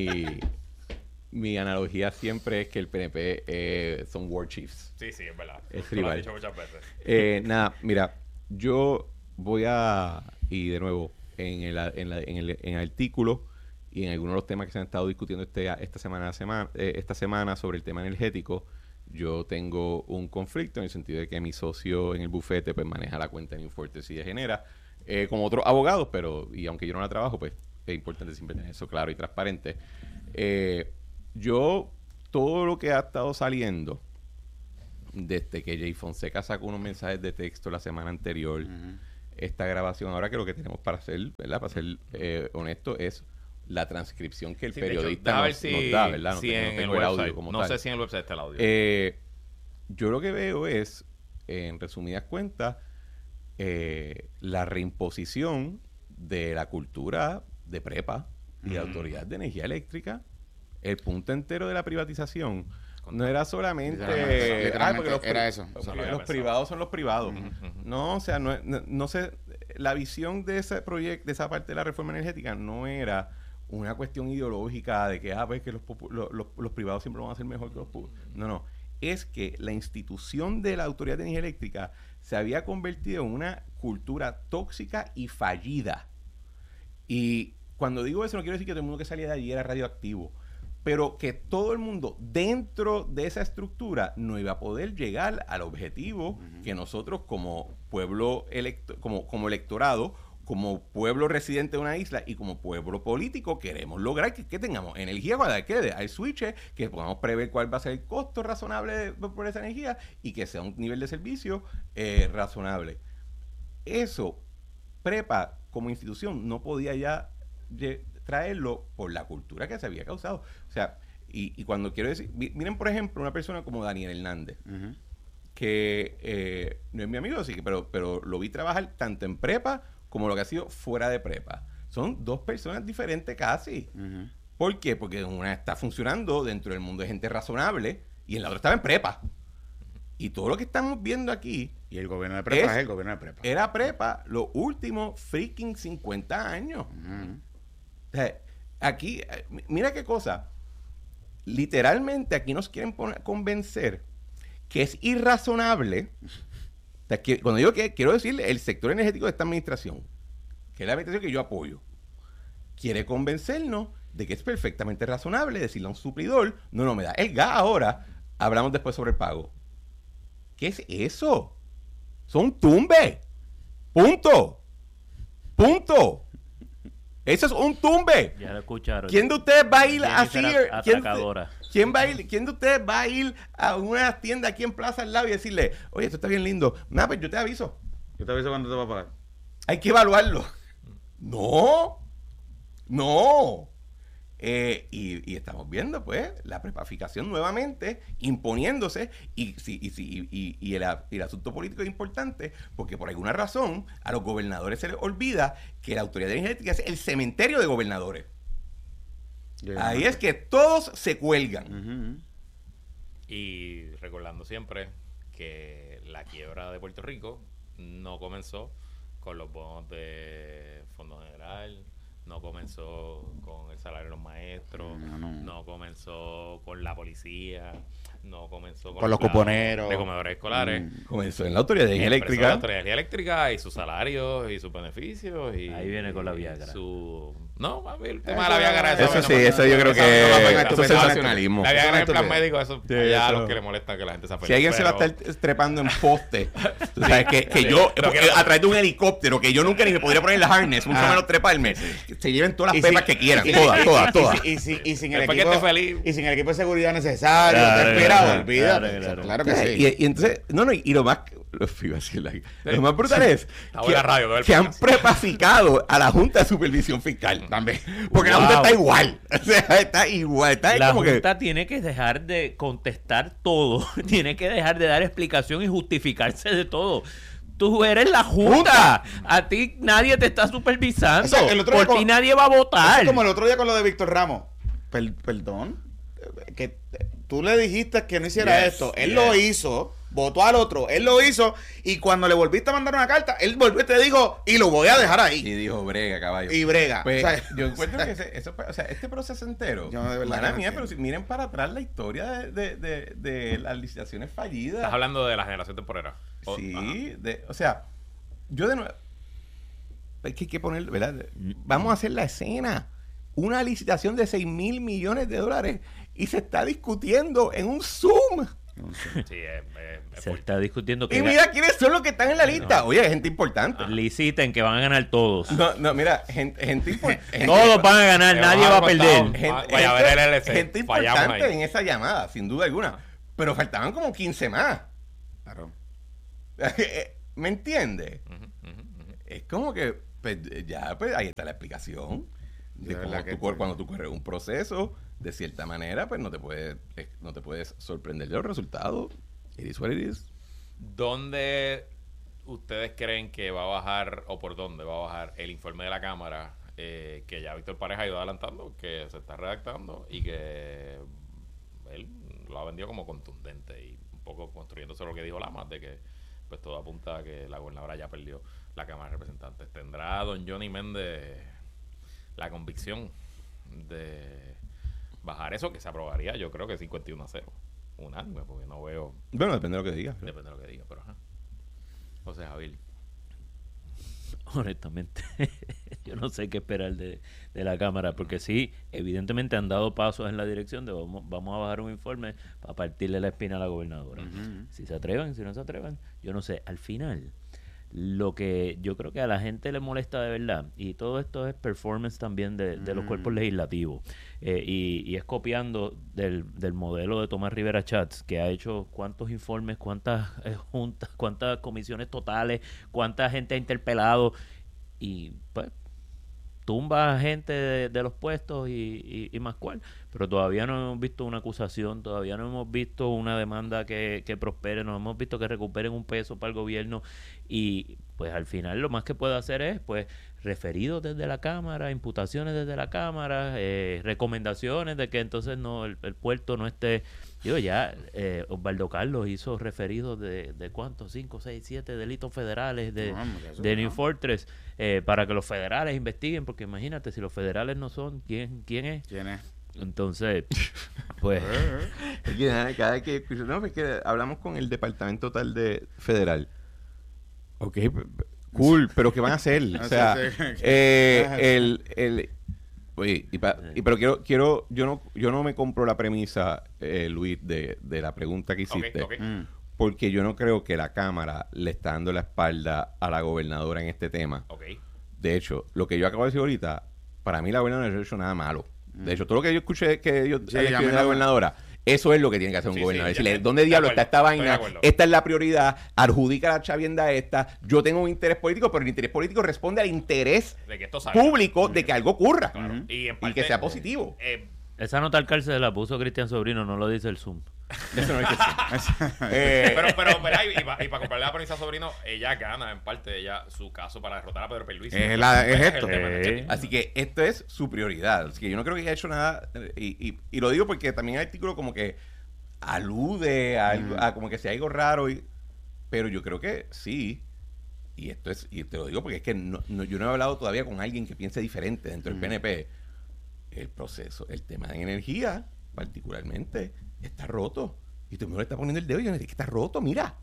Mi analogía siempre es que el PNP son war chiefs. Sí, es verdad. Es lo rival. has dicho muchas veces. Nada, mira, yo voy y de nuevo, en el artículo y en algunos de los temas que se han estado discutiendo esta semana sobre el tema energético, yo tengo un conflicto en el sentido de que mi socio en el bufete pues maneja la cuenta en Infortes y de Genera, como otros abogados, y aunque yo no la trabajo, pues es importante siempre tener eso claro y transparente. Todo lo que ha estado saliendo desde que Jay Fonseca sacó unos mensajes de texto la semana anterior, esta grabación, ahora que lo que tenemos para hacer, ¿verdad? Para ser honesto, es la transcripción que el periodista nos da, ¿verdad? No tengo el audio como tal. No sé si en el website está el audio. Yo lo que veo es, en resumidas cuentas, la reimposición de la cultura de prepa y de autoridad de energía eléctrica. El punto entero de la privatización no era solamente... Literalmente era eso. Los privados son los privados. No, o sea, no sé... La visión de ese proyecto, de esa parte de la reforma energética, no era una cuestión ideológica de que, pues que los privados siempre van a ser mejor que los públicos. No. Es que la institución de la Autoridad de Energía Eléctrica se había convertido en una cultura tóxica y fallida. Y cuando digo eso, no quiero decir que todo el mundo que salía de allí era radioactivo, pero que todo el mundo dentro de esa estructura no iba a poder llegar al objetivo que nosotros como pueblo como electorado, como pueblo residente de una isla y como pueblo político queremos lograr que tengamos energía cuando quede al switch, que podamos prever cuál va a ser el costo razonable por esa energía y que sea un nivel de servicio razonable. Eso, prepa como institución no podía ya traerlo por la cultura que se había causado. O sea, y cuando quiero decir, miren por ejemplo una persona como Daniel Hernández, que no es mi amigo, así que, pero lo vi trabajar tanto en prepa como lo que ha sido fuera de prepa. Son dos personas diferentes casi. ¿Por qué? Porque una está funcionando dentro del mundo de gente razonable y en la otra estaba en prepa. Y todo lo que estamos viendo aquí... Y el gobierno de prepa es el gobierno de prepa. Era prepa los últimos freaking 50 años. O sea, aquí, mira qué cosa. Literalmente aquí nos quieren convencer que es irrazonable. O sea, que cuando digo que quiero decirle el sector energético de esta administración, que es la administración que yo apoyo, quiere convencernos de que es perfectamente razonable decirle a un suplidor, no me da el gas ahora, hablamos después sobre el pago. ¿Qué es eso? Son tumbes. Punto. Eso es un tumbe. Ya lo escucharon. ¿Quién de ustedes va a ir así? ¿Quién de ustedes va a ir a una tienda aquí en Plaza al lado y decirle, oye, esto está bien lindo? Nada, pues yo te aviso. Yo te aviso cuando te va a pagar. Hay que evaluarlo. No. Y estamos viendo, pues, la prepaficación nuevamente imponiéndose y el asunto político es importante porque por alguna razón a los gobernadores se les olvida que la Autoridad Energética es el cementerio de gobernadores. Ahí es que todos se cuelgan. Y recordando siempre que la quiebra de Puerto Rico no comenzó con los bonos de Fondo General, no comenzó con el salario de los maestros, no comenzó con la policía, no comenzó con los cuponeros de comedores escolares. Comenzó en la Autoridad de Energía Eléctrica. La Autoridad de Energía Eléctrica y sus salarios y sus beneficios. Y ahí viene con la Viagra. No, el tema de la Viagra. Eso yo creo que es sensacionalismo. La Viagra en el plan médico, eso ya a los que le molesta que la gente se feliz. Si alguien se va a estar trepando en poste, tú sabes que yo, a través de un helicóptero, que yo nunca ni me podría poner el harness, mucho menos treparme, se lleven todas las pepas que quieran, todas. Y sin el equipo de seguridad necesario, olvídate. Claro que sí. Y entonces, y lo más brutal es que han prepaficado a la Junta de Supervisión Fiscal también, porque la Junta está igual. O sea, está igual. La Junta tiene que dejar de contestar todo, tiene que dejar de dar explicación y justificarse de todo. Tú eres la Junta. A ti nadie te está supervisando. O sea, por ti nadie va a votar. Es como el otro día con lo de Víctor Ramos. Perdón. Que tú le dijiste que no hiciera esto. Él lo hizo. votó al otro, él lo hizo, y cuando le volviste a mandar una carta, él volvió y te dijo, y lo voy a dejar ahí. Y dijo, brega, caballo. Y brega. Pues, o sea, yo encuentro que este proceso entero, yo de verdad mía, pero si miren para atrás la historia de las licitaciones fallidas. Estás hablando de la generación temporera. Sí, o sea, yo de nuevo, es que hay que poner, ¿verdad? Vamos a hacer la escena. Una licitación de $6 mil millones y se está discutiendo en un Zoom. Sí, se está discutiendo y mira quiénes son los que están en la lista. Oye, gente importante. Liciten que van a ganar todos. No, mira, gente importante. Todos van a ganar, nadie va a perder. Gente importante en esa llamada, sin duda alguna. Pero faltaban como 15 más. Claro. ¿Me entiendes? Es como que pues, ya, pues ahí está la explicación de cómo cuando tú corres un proceso, de cierta manera, pues no te puedes sorprender de los resultados. It is what it is. ¿Dónde ustedes creen que va a bajar, o por dónde va a bajar el informe de la Cámara, que ya Víctor Pareja ha ido adelantando, que se está redactando y que él lo ha vendido como contundente y un poco construyéndose lo que dijo Lamas, de que pues todo apunta a que la gobernadora ya perdió la Cámara de Representantes? ¿Tendrá don Johnny Méndez la convicción de bajar eso, que se aprobaría? Yo creo que 51-0, unánime, porque no veo... Bueno, depende de lo que diga. Depende de lo que diga, pero ajá. O sea, Javier. Honestamente, yo no sé qué esperar de la Cámara, porque sí, evidentemente han dado pasos en la dirección de vamos a bajar un informe para partirle la espina a la gobernadora. Si se atrevan, si no se atrevan, yo no sé. Al final, lo que yo creo que a la gente le molesta de verdad, y todo esto es performance también de los cuerpos legislativos, y es copiando del modelo de Tomás Rivera Chats, que ha hecho cuántos informes, cuántas juntas, cuántas comisiones totales, cuánta gente ha interpelado, y pues tumba gente de los puestos y más cual, pero todavía no hemos visto una acusación, todavía no hemos visto una demanda que prospere, no hemos visto que recuperen un peso para el gobierno, y pues al final lo más que puede hacer es pues referidos desde la Cámara, imputaciones desde la Cámara, recomendaciones de que entonces no el puerto no esté. Digo, ya Osvaldo Carlos hizo referidos de ¿cuántos? 5, 6, 7 delitos federales de New Fortress, para que los federales investiguen, porque imagínate, si los federales no son, ¿quién es? ¿Quién es? Entonces, pues... Cada que hablamos con el Departamento tal de Federal. Ok, cool, pero ¿qué van a hacer? O sea, oye, pero quiero yo no me compro la premisa, Luis, de la pregunta que hiciste, porque yo no creo que la Cámara le está dando la espalda a la gobernadora en este tema. De hecho, lo que yo acabo de decir ahorita, para mí la gobernadora no ha hecho nada malo. De hecho, todo lo que yo escuché que yo de la gobernadora, eso es lo que tiene que hacer un gobernador. Decirle, ¿dónde diablo está esta vaina? Esta es la prioridad, adjudica la chavienda esta, yo tengo un interés político, pero el interés político responde al interés público de que algo ocurra y que sea positivo. Esa nota al cárcel la puso Cristian Sobrino, no lo dice el Zoom. Eso no es que pero y para comprarle la premisa a Sobrino, ella gana en parte su caso para derrotar a Pedro Pierluisi. Es esto. Así que esto es su prioridad. Así que yo no creo que haya hecho nada, y lo digo porque también el artículo como que alude a como que sea algo raro, pero yo creo que sí. Y te lo digo porque es que yo no he hablado todavía con alguien que piense diferente dentro del PNP. El proceso, el tema de energía, particularmente, está roto. Y tú me lo estás poniendo el dedo y yo necesito que está roto. Mira.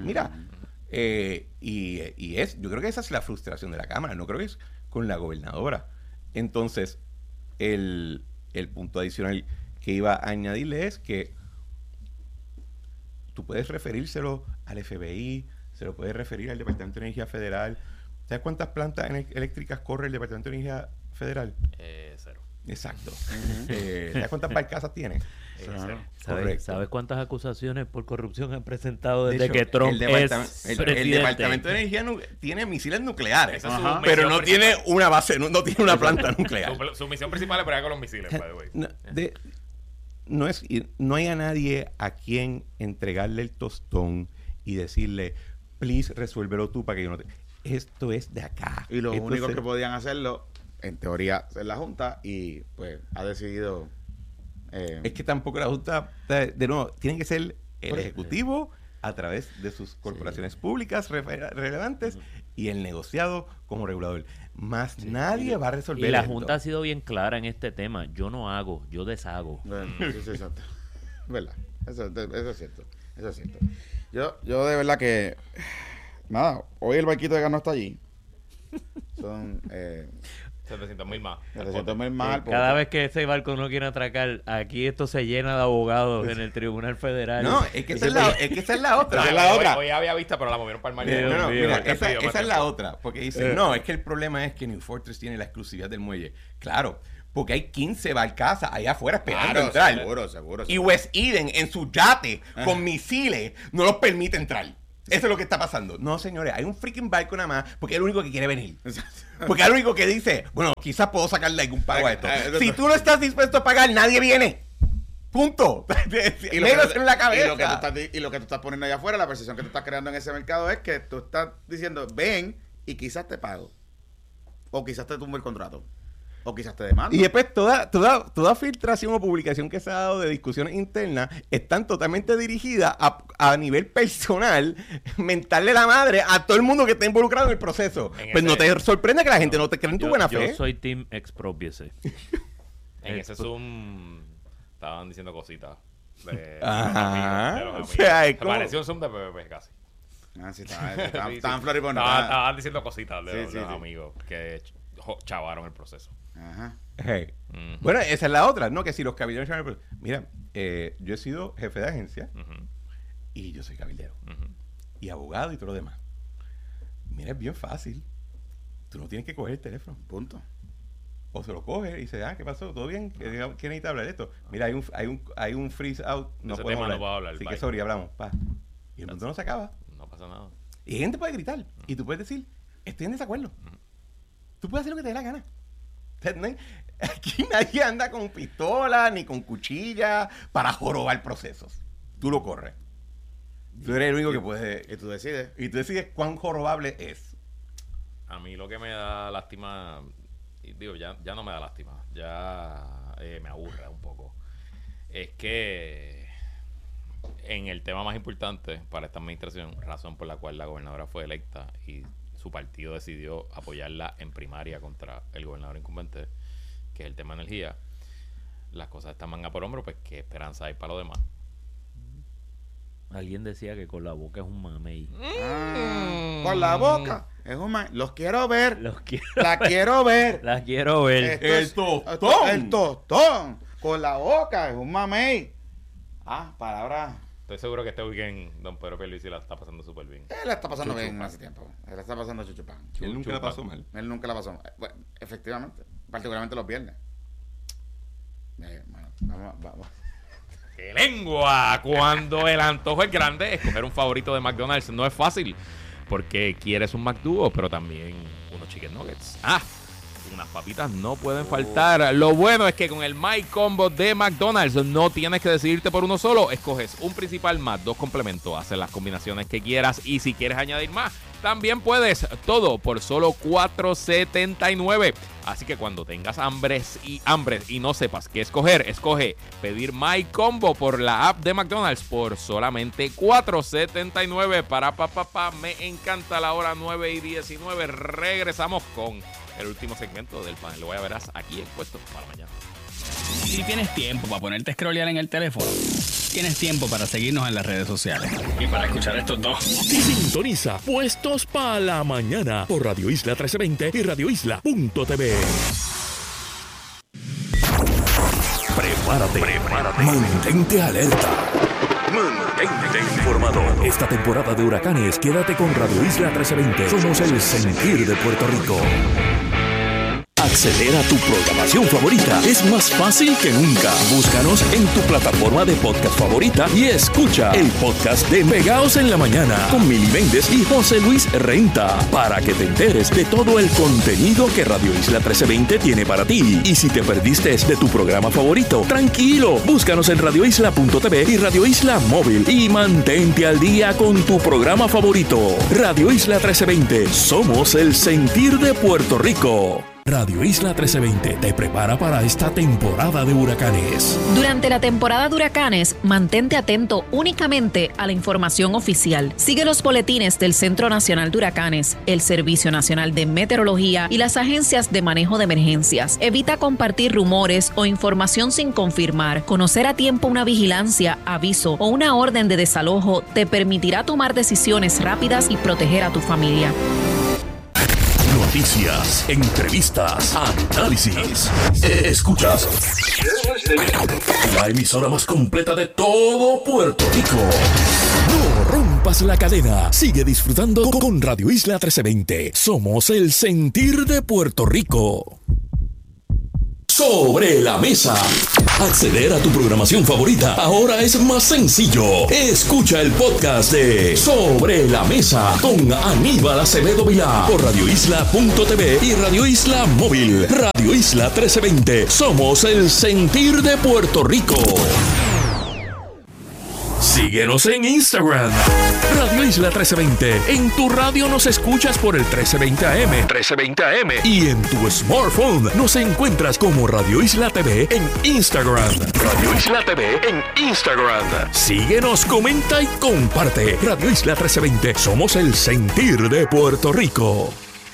Yo creo que esa es la frustración de la Cámara. No creo que es con la gobernadora. Entonces, el punto adicional que iba a añadirle es que tú puedes referírselo al FBI, se lo puedes referir al Departamento de Energía Federal. ¿Sabes cuántas plantas eléctricas corre el Departamento de Energía Federal? 0. Exacto. ¿Sabes cuántas barcazas tiene? ¿Sabes cuántas acusaciones por corrupción han presentado desde que Trump es presidente? El Departamento de Energía tiene misiles nucleares, pero no tiene una base, no tiene una planta nuclear. Su misión principal es bregar con los misiles, by the way. No hay a nadie a quien entregarle el tostón y decirle, please, resuélvelo tú para que yo no te... Esto es de acá. Y los únicos que podían hacerlo, en teoría, es la Junta, y pues ha decidido... Es que tampoco la Junta, de nuevo, tiene que ser el Ejecutivo a través de sus corporaciones públicas relevantes y el negociado como regulador. Más nadie va a resolver. Y la esto. Junta ha sido bien clara en este tema. Yo no hago, yo deshago. Sí, exacto. ¿Verdad? Eso es cierto. Eso es cierto. Yo de verdad que... Nada, hoy el barquito de gas no está allí. Son... 700,000 más. 700,000 más. Cada vez que ese barco no quiere atracar, aquí esto se llena de abogados en el Tribunal Federal. No, es que esa es la otra. Esa es la otra. Hoy había vista, pero la movieron para el mar. No, mira, esa es la otra. Porque dicen, no, es que el problema es que New Fortress tiene la exclusividad del muelle. Claro, porque hay 15 barcazas allá afuera esperando entrar. Seguro. Y West Eden, en su yate, con misiles, no los permite entrar. Eso es lo que está pasando. No, señores, hay un freaking barco nada más porque es el único que quiere venir. Porque es el único que dice, bueno, quizás puedo sacarle algún pago a esto. Si tú no estás dispuesto a pagar, nadie viene. Punto. Y menos en la cabeza. Y lo que tú estás poniendo allá afuera, la percepción que tú estás creando en ese mercado es que tú estás diciendo, ven y quizás te pago. O quizás te tumbo el contrato. O quizás te demando. Y después toda filtración o publicación que se ha dado de discusiones internas están totalmente dirigidas a nivel personal, mentarle la madre a todo el mundo que está involucrado en el proceso. Pues no te sorprende que la gente no te cree en tu buena fe. Yo soy team expropiese. En ese Zoom estaban diciendo cositas de Ajá. los amigos. O sea, es como... Pareció un Zoom de PPP casi. Sí, estaban floripondiendo. Estaban diciendo cositas de los amigos que chavaron el proceso. Ajá. Hey. Bueno, esa es la otra, ¿no? Que si los cabilderos... Mira, yo he sido jefe de agencia y yo soy cabildero y abogado y todo lo demás. Mira, es bien fácil. Tú no tienes que coger el teléfono. Punto. O se lo coge y dice, ¿qué pasó? ¿Todo bien? ¿Qué necesita hablar de esto? Mira, hay un freeze out. No podemos hablar. Así que sorry, hablamos. Y el mundo no se acaba. No pasa nada. Y gente puede gritar. Y tú puedes decir, estoy en desacuerdo. Tú puedes hacer lo que te dé la gana. Aquí nadie anda con pistola ni con cuchilla para jorobar procesos. Tú lo corres. Tú eres el único que puede. Y tú decides. Y tú decides cuán jorobable es. A mí lo que me da lástima, digo, ya no me da lástima, ya me aburre un poco, es que en el tema más importante para esta administración, razón por la cual la gobernadora fue electa y su partido decidió apoyarla en primaria contra el gobernador incumbente, que es el tema de energía, las cosas están manga por hombro, pues qué esperanza hay para lo demás. Alguien decía que con la boca es un mamey. Con la boca es un mamey. Los quiero ver. La quiero ver. El tostón. El tostón. Con la boca es un mamey. Palabra. Estoy seguro que este weekend don Pedro Pierluisi la está pasando súper bien. Él la está pasando bien hace tiempo. Él la está pasando chuchupán. Él nunca la pasó mal. Él nunca la pasó mal. Bueno, efectivamente. Particularmente los viernes. Bueno, vamos. ¡Qué lengua! Cuando el antojo es grande, escoger un favorito de McDonald's no es fácil. Porque quieres un McDuo, pero también unos chicken nuggets. Unas papitas no pueden faltar. Lo bueno es que con el My Combo de McDonald's no tienes que decidirte por uno solo. Escoges un principal más 2 complementos. Haces las combinaciones que quieras y si quieres añadir más, también puedes. Todo por solo $4.79. Así que cuando tengas hambre y no sepas qué escoger, escoge pedir My Combo por la app de McDonald's por solamente $4.79. Me encanta la hora 9:19. Regresamos con el último segmento del panel. Lo verás aquí expuesto para mañana. Si tienes tiempo para ponerte a scrollear en el teléfono, tienes tiempo para seguirnos en las redes sociales. Y para escuchar estos dos. Sintoniza Puestos para la Mañana por Radio Isla 1320 y radioisla.tv. Prepárate. Mantente alerta. Mantente informado. Esta temporada de huracanes, quédate con Radio Isla 1320. Somos el sentir de Puerto Rico. Acceder a tu programación favorita es más fácil que nunca. Búscanos en tu plataforma de podcast favorita y escucha el podcast de Pegaos en la Mañana con Mili Méndez y José Luis Renta para que te enteres de todo el contenido que Radio Isla 1320 tiene para ti. Y si te perdiste de tu programa favorito, tranquilo, búscanos en radioisla.tv y Radio Isla Móvil y mantente al día con tu programa favorito. Radio Isla 1320, somos el sentir de Puerto Rico. Radio Isla 1320 te prepara para esta temporada de huracanes. Durante la temporada de huracanes, mantente atento únicamente a la información oficial. Sigue los boletines del Centro Nacional de Huracanes, el Servicio Nacional de Meteorología y las agencias de manejo de emergencias. Evita compartir rumores o información sin confirmar. Conocer a tiempo una vigilancia, aviso o una orden de desalojo te permitirá tomar decisiones rápidas y proteger a tu familia. Noticias, entrevistas, análisis. Escuchas la emisora más completa de todo Puerto Rico. No rompas la cadena. Sigue disfrutando con Radio Isla 1320. Somos el sentir de Puerto Rico. Sobre la mesa. Acceder a tu programación favorita ahora es más sencillo. Escucha el podcast de Sobre la Mesa con Aníbal Acevedo Vilá por radioisla.tv y Radio Isla Móvil. Radio Isla 1320. Somos el sentir de Puerto Rico. Síguenos en Instagram, Radio Isla 1320. En tu radio nos escuchas por el 1320 AM. Y en tu smartphone nos encuentras como Radio Isla TV en Instagram. Radio Isla TV en Instagram. Síguenos, comenta y comparte. Radio Isla 1320. Somos el sentir de Puerto Rico.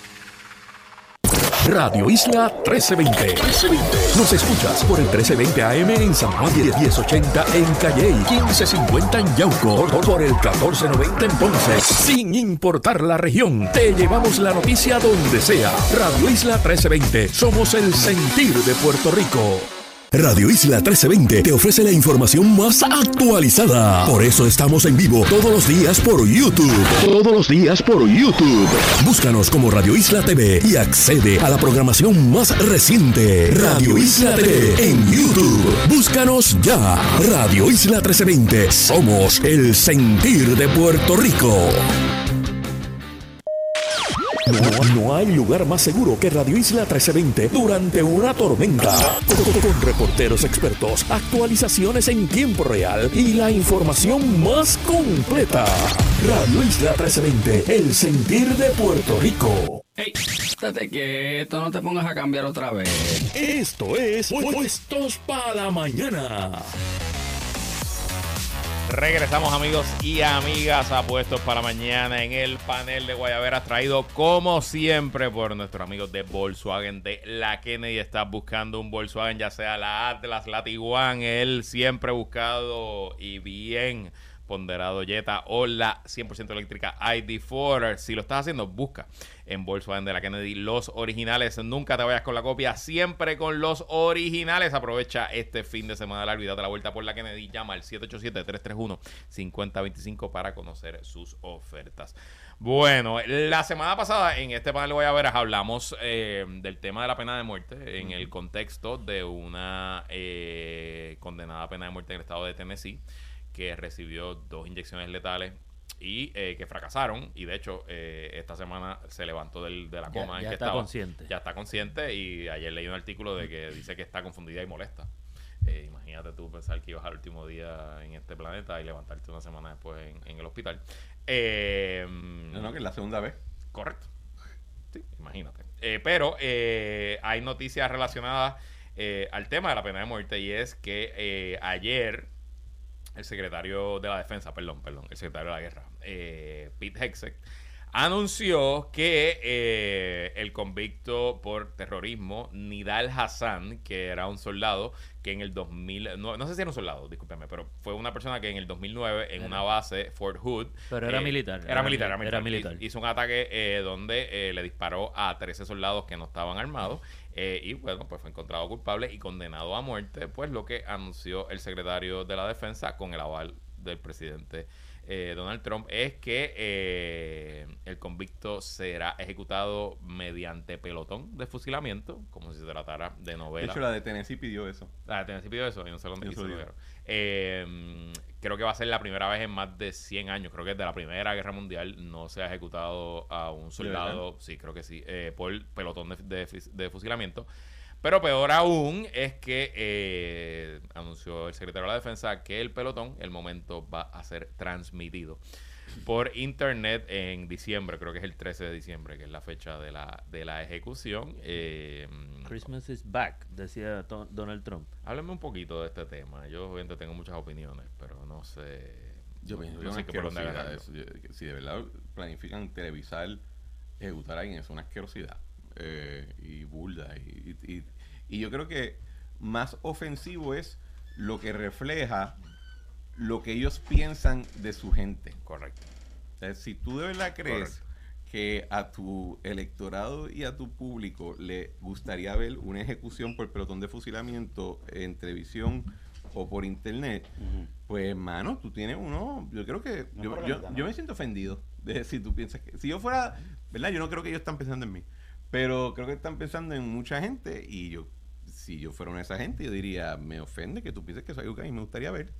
Radio Isla 1320. Nos escuchas por el 1320 AM en San Juan, 1080 en Calley, 1550 en Yauco, por el 1490 en Ponce. Sin importar la región, te llevamos la noticia donde sea. Radio Isla 1320. Somos el sentir de Puerto Rico. Radio Isla 1320 te ofrece la información más actualizada. Por eso estamos en vivo todos los días por YouTube. Búscanos como Radio Isla TV y accede a la programación más reciente. Radio Isla TV en YouTube. Búscanos ya. Radio Isla 1320. Somos el sentir de Puerto Rico. No hay lugar más seguro que Radio Isla 1320 durante una tormenta. Con reporteros expertos, actualizaciones en tiempo real y la información más completa. Radio Isla 1320, el sentir de Puerto Rico. ¡Ey! Estate quieto, no te pongas a cambiar otra vez. Esto es Puestos para la Mañana. Regresamos, amigos y amigas, a Puestos para Mañana en el panel de Guayaberas, traído como siempre por nuestros amigos de Volkswagen de la Kennedy. Estás buscando un Volkswagen, ya sea la Atlas, la Tiguan, el siempre buscado y bien ponderado Jetta o la 100% eléctrica ID4. Si lo estás haciendo, busca en Volkswagen de la Kennedy los originales. Nunca te vayas con la copia, siempre con los originales. Aprovecha este fin de semana largo y date la vuelta por la Kennedy. Llama al 787-331-5025 para conocer sus ofertas. Bueno, la semana pasada en este panel de Guayaberas hablamos del tema de la pena de muerte en el contexto de una condenada a pena de muerte en el estado de Tennessee, que recibió 2 inyecciones letales y que fracasaron. Y de hecho, esta semana se levantó de la coma en que estaba. Consciente. Ya está consciente. Y ayer leí un artículo de que dice que está confundida y molesta. Imagínate tú pensar que ibas al último día en este planeta y levantarte una semana después en el hospital. No, que es la segunda vez. Correcto. Sí, imagínate. Pero hay noticias relacionadas al tema de la pena de muerte, y es que ayer el secretario de la defensa, el secretario de la guerra, Pete Hegseth, anunció que el convicto por terrorismo Nidal Hasan, que era un soldado que en el 2000, no sé si era un soldado, discúlpeme, pero fue una persona que en el 2009 en una base, Fort Hood, pero era militar. Era militar. Hizo un ataque donde le disparó a 13 soldados que no estaban armados. Y bueno, pues fue encontrado culpable y condenado a muerte, pues lo que anunció el secretario de la defensa con el aval del presidente Donald Trump es que el convicto será ejecutado mediante pelotón de fusilamiento, como si se tratara de novela. De hecho, la de Tennessee pidió eso. La de Tennessee pidió eso y no sé dónde hizo. Creo que va a ser la primera vez en más de 100 años, creo que desde la Primera Guerra Mundial no se ha ejecutado a un soldado, sí, creo que sí, por pelotón de fusilamiento. Pero peor aún es que anunció el secretario de la Defensa que el pelotón, el momento, va a ser transmitido por internet en diciembre, creo que es el 13 de diciembre, que es la fecha de la ejecución. Christmas is back, decía Donald Trump. Háblame un poquito de este tema. Yo obviamente tengo muchas opiniones, pero no sé. Yo pienso que no sé qué por dónde agarrarlo. si de verdad planifican televisar, ejecutar a alguien, es una asquerosidad y burda. Y yo creo que más ofensivo es lo que refleja lo que ellos piensan de su gente. Correcto. O sea, si tú de verdad crees que a tu electorado y a tu público le gustaría ver una ejecución por pelotón de fusilamiento en televisión o por internet, pues hermano, tú tienes uno, yo creo que yo me siento ofendido de si tú piensas que, si yo fuera, ¿verdad? Yo no creo que ellos están pensando en mí, pero creo que están pensando en mucha gente, y si yo fuera una de esa gente, yo diría, me ofende que tú pienses que eso es algo que a mí me gustaría ver.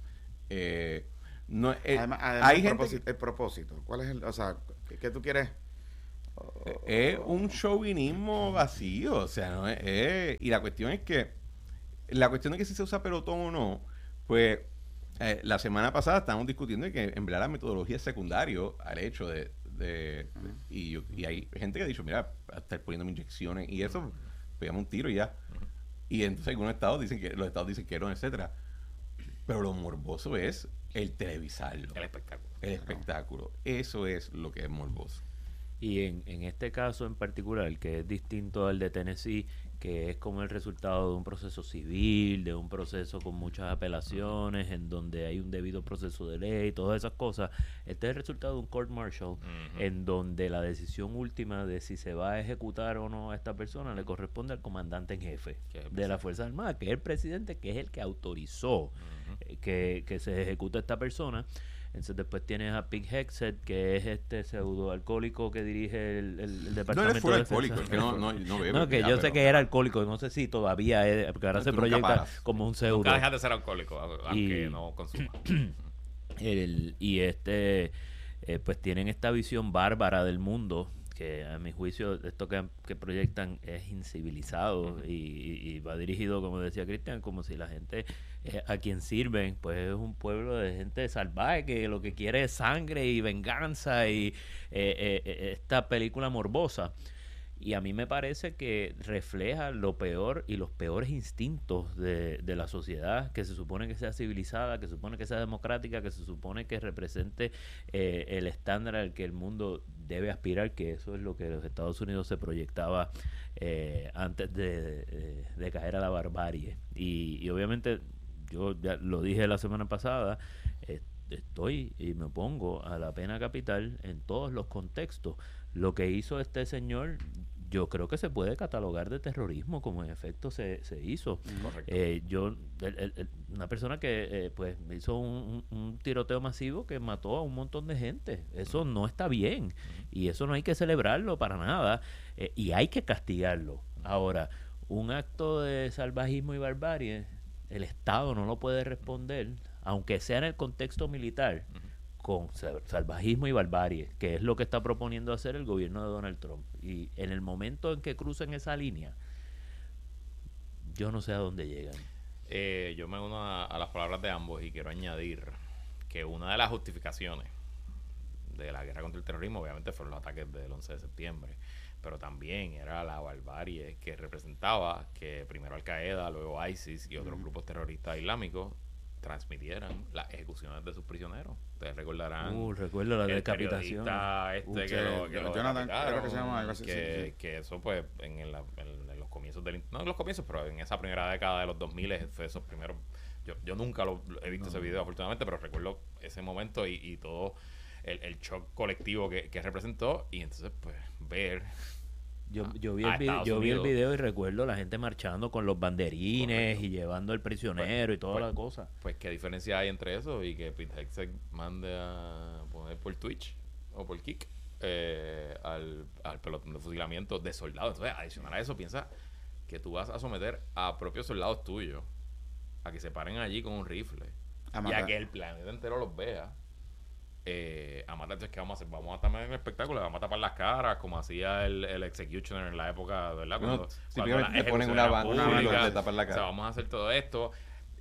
No, además hay el propósito, ¿cuál es o sea, qué tú quieres? Es un chauvinismo vacío, o sea, no y la cuestión es que si se usa pelotón o no, pues la semana pasada estábamos discutiendo de que en verdad la metodología es secundario al hecho y hay gente que ha dicho, mira, a estar poniéndome inyecciones y eso, pegamos un tiro y ya. Y entonces algunos estados dicen que no, etcétera. Pero lo morboso es el televisarlo. El espectáculo. Eso es lo que es morboso. Y en este caso en particular, que es distinto al de Tennessee, que es como el resultado de un proceso civil, de un proceso con muchas apelaciones, en donde hay un debido proceso de ley, todas esas cosas. Este es el resultado de un court martial, en donde la decisión última de si se va a ejecutar o no a esta persona le corresponde al comandante en jefe de la Fuerza Armada, que es el presidente, que es el que autorizó que se ejecute a esta persona. Entonces después tienes a Pete Hegseth, que es este pseudo alcohólico que dirige el departamento no, de alcohólico, defensa. que no bebe. No, que yo sé que era alcohólico, no sé si todavía es, porque ahora se proyecta como un pseudo. Nunca dejas de ser alcohólico, aunque no consuma. Pues tienen esta visión bárbara del mundo, que a mi juicio esto que proyectan es incivilizado y va dirigido, como decía Cristian, como si la gente a quien sirven pues es un pueblo de gente salvaje que lo que quiere es sangre y venganza y esta película morbosa. Y a mí me parece que refleja lo peor y los peores instintos de la sociedad, que se supone que sea civilizada, que se supone que sea democrática, que se supone que represente el estándar al que el mundo debe aspirar, que eso es lo que los Estados Unidos se proyectaba antes de caer a la barbarie. Y obviamente, yo ya lo dije la semana pasada, estoy y me opongo a la pena capital en todos los contextos. Lo que hizo este señor, yo creo que se puede catalogar de terrorismo, como en efecto se hizo. Una persona que pues hizo un tiroteo masivo que mató a un montón de gente. Eso no está bien y eso no hay que celebrarlo para nada y hay que castigarlo. Ahora, un acto de salvajismo y barbarie, el Estado no lo puede responder, aunque sea en el contexto militar, con salvajismo y barbarie, que es lo que está proponiendo hacer el gobierno de Donald Trump. Y en el momento en que crucen esa línea, yo no sé a dónde llegan. Yo me uno a las palabras de ambos y quiero añadir que una de las justificaciones de la guerra contra el terrorismo obviamente fueron los ataques del 11 de septiembre, pero también era la barbarie que representaba que primero Al Qaeda, luego ISIS y otros grupos terroristas islámicos transmitieran las ejecuciones de sus prisioneros. Ustedes recordarán. Recuerdo la decapitación. Que eso, pues, en los comienzos no en los comienzos, pero en esa primera década de los 2000, fue esos primeros. Yo nunca he visto ese video, afortunadamente, pero recuerdo ese momento y todo el shock colectivo que representó. Y entonces, pues, ver. Yo vi el video y recuerdo la gente marchando con los banderines y llevando al prisionero y toda la cosa. Pues qué diferencia hay entre eso y que Pete Hegseth mande a poner por Twitch o por Kick al pelotón de fusilamiento de soldados. Entonces, adicional a eso, piensa que tú vas a someter a propios soldados tuyos a que se paren allí con un rifle y a que el planeta entero los vea. A matar. Entonces, ¿qué vamos a hacer? Vamos a también en el espectáculo, vamos a tapar las caras como hacía el Executioner en la época, ¿verdad? Cuando simplemente te ponen una banda y te tapan la cara. O sea, vamos a hacer todo esto.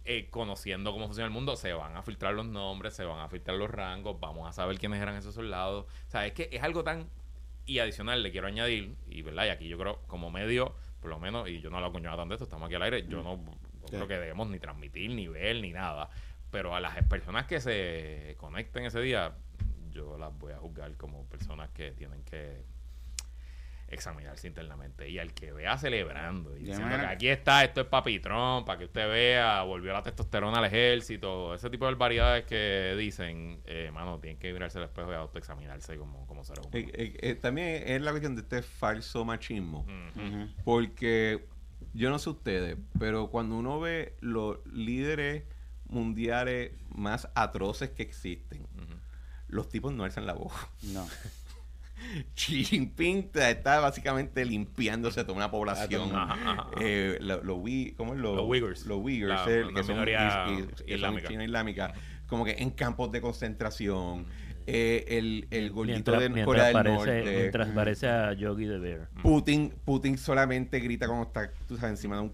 conociendo cómo funciona el mundo, se van a filtrar los nombres, se van a filtrar los rangos, vamos a saber quiénes eran esos soldados. O sea, es que es algo tan... Y adicional, le quiero añadir, y verdad, y aquí yo creo, como medio, por lo menos, y yo no lo coñaba tanto de esto, estamos aquí al aire, yo no creo que debemos ni transmitir, ni ver, ni nada. Pero a las personas que se conecten ese día, yo las voy a juzgar como personas que tienen que examinarse internamente. Y al que vea celebrando y diciendo que aquí está, esto es papitrón, para que usted vea, volvió la testosterona al ejército, ese tipo de barbaridades que dicen, mano, tienen que mirarse al espejo y autoexaminarse como seres humanos. También es la cuestión de este falso machismo. Porque yo no sé ustedes, pero cuando uno ve los líderes mundiales más atroces que existen, los tipos no alzan la voz. No. Xi Jinping está básicamente limpiándose a toda una población. Los Uyghurs. Los Uyghurs, que son China islámica, como que en campos de concentración. El gordito de Corea del Norte. Mientras parece a Yogi de Bear. Putin solamente grita cuando está, tú sabes, encima de un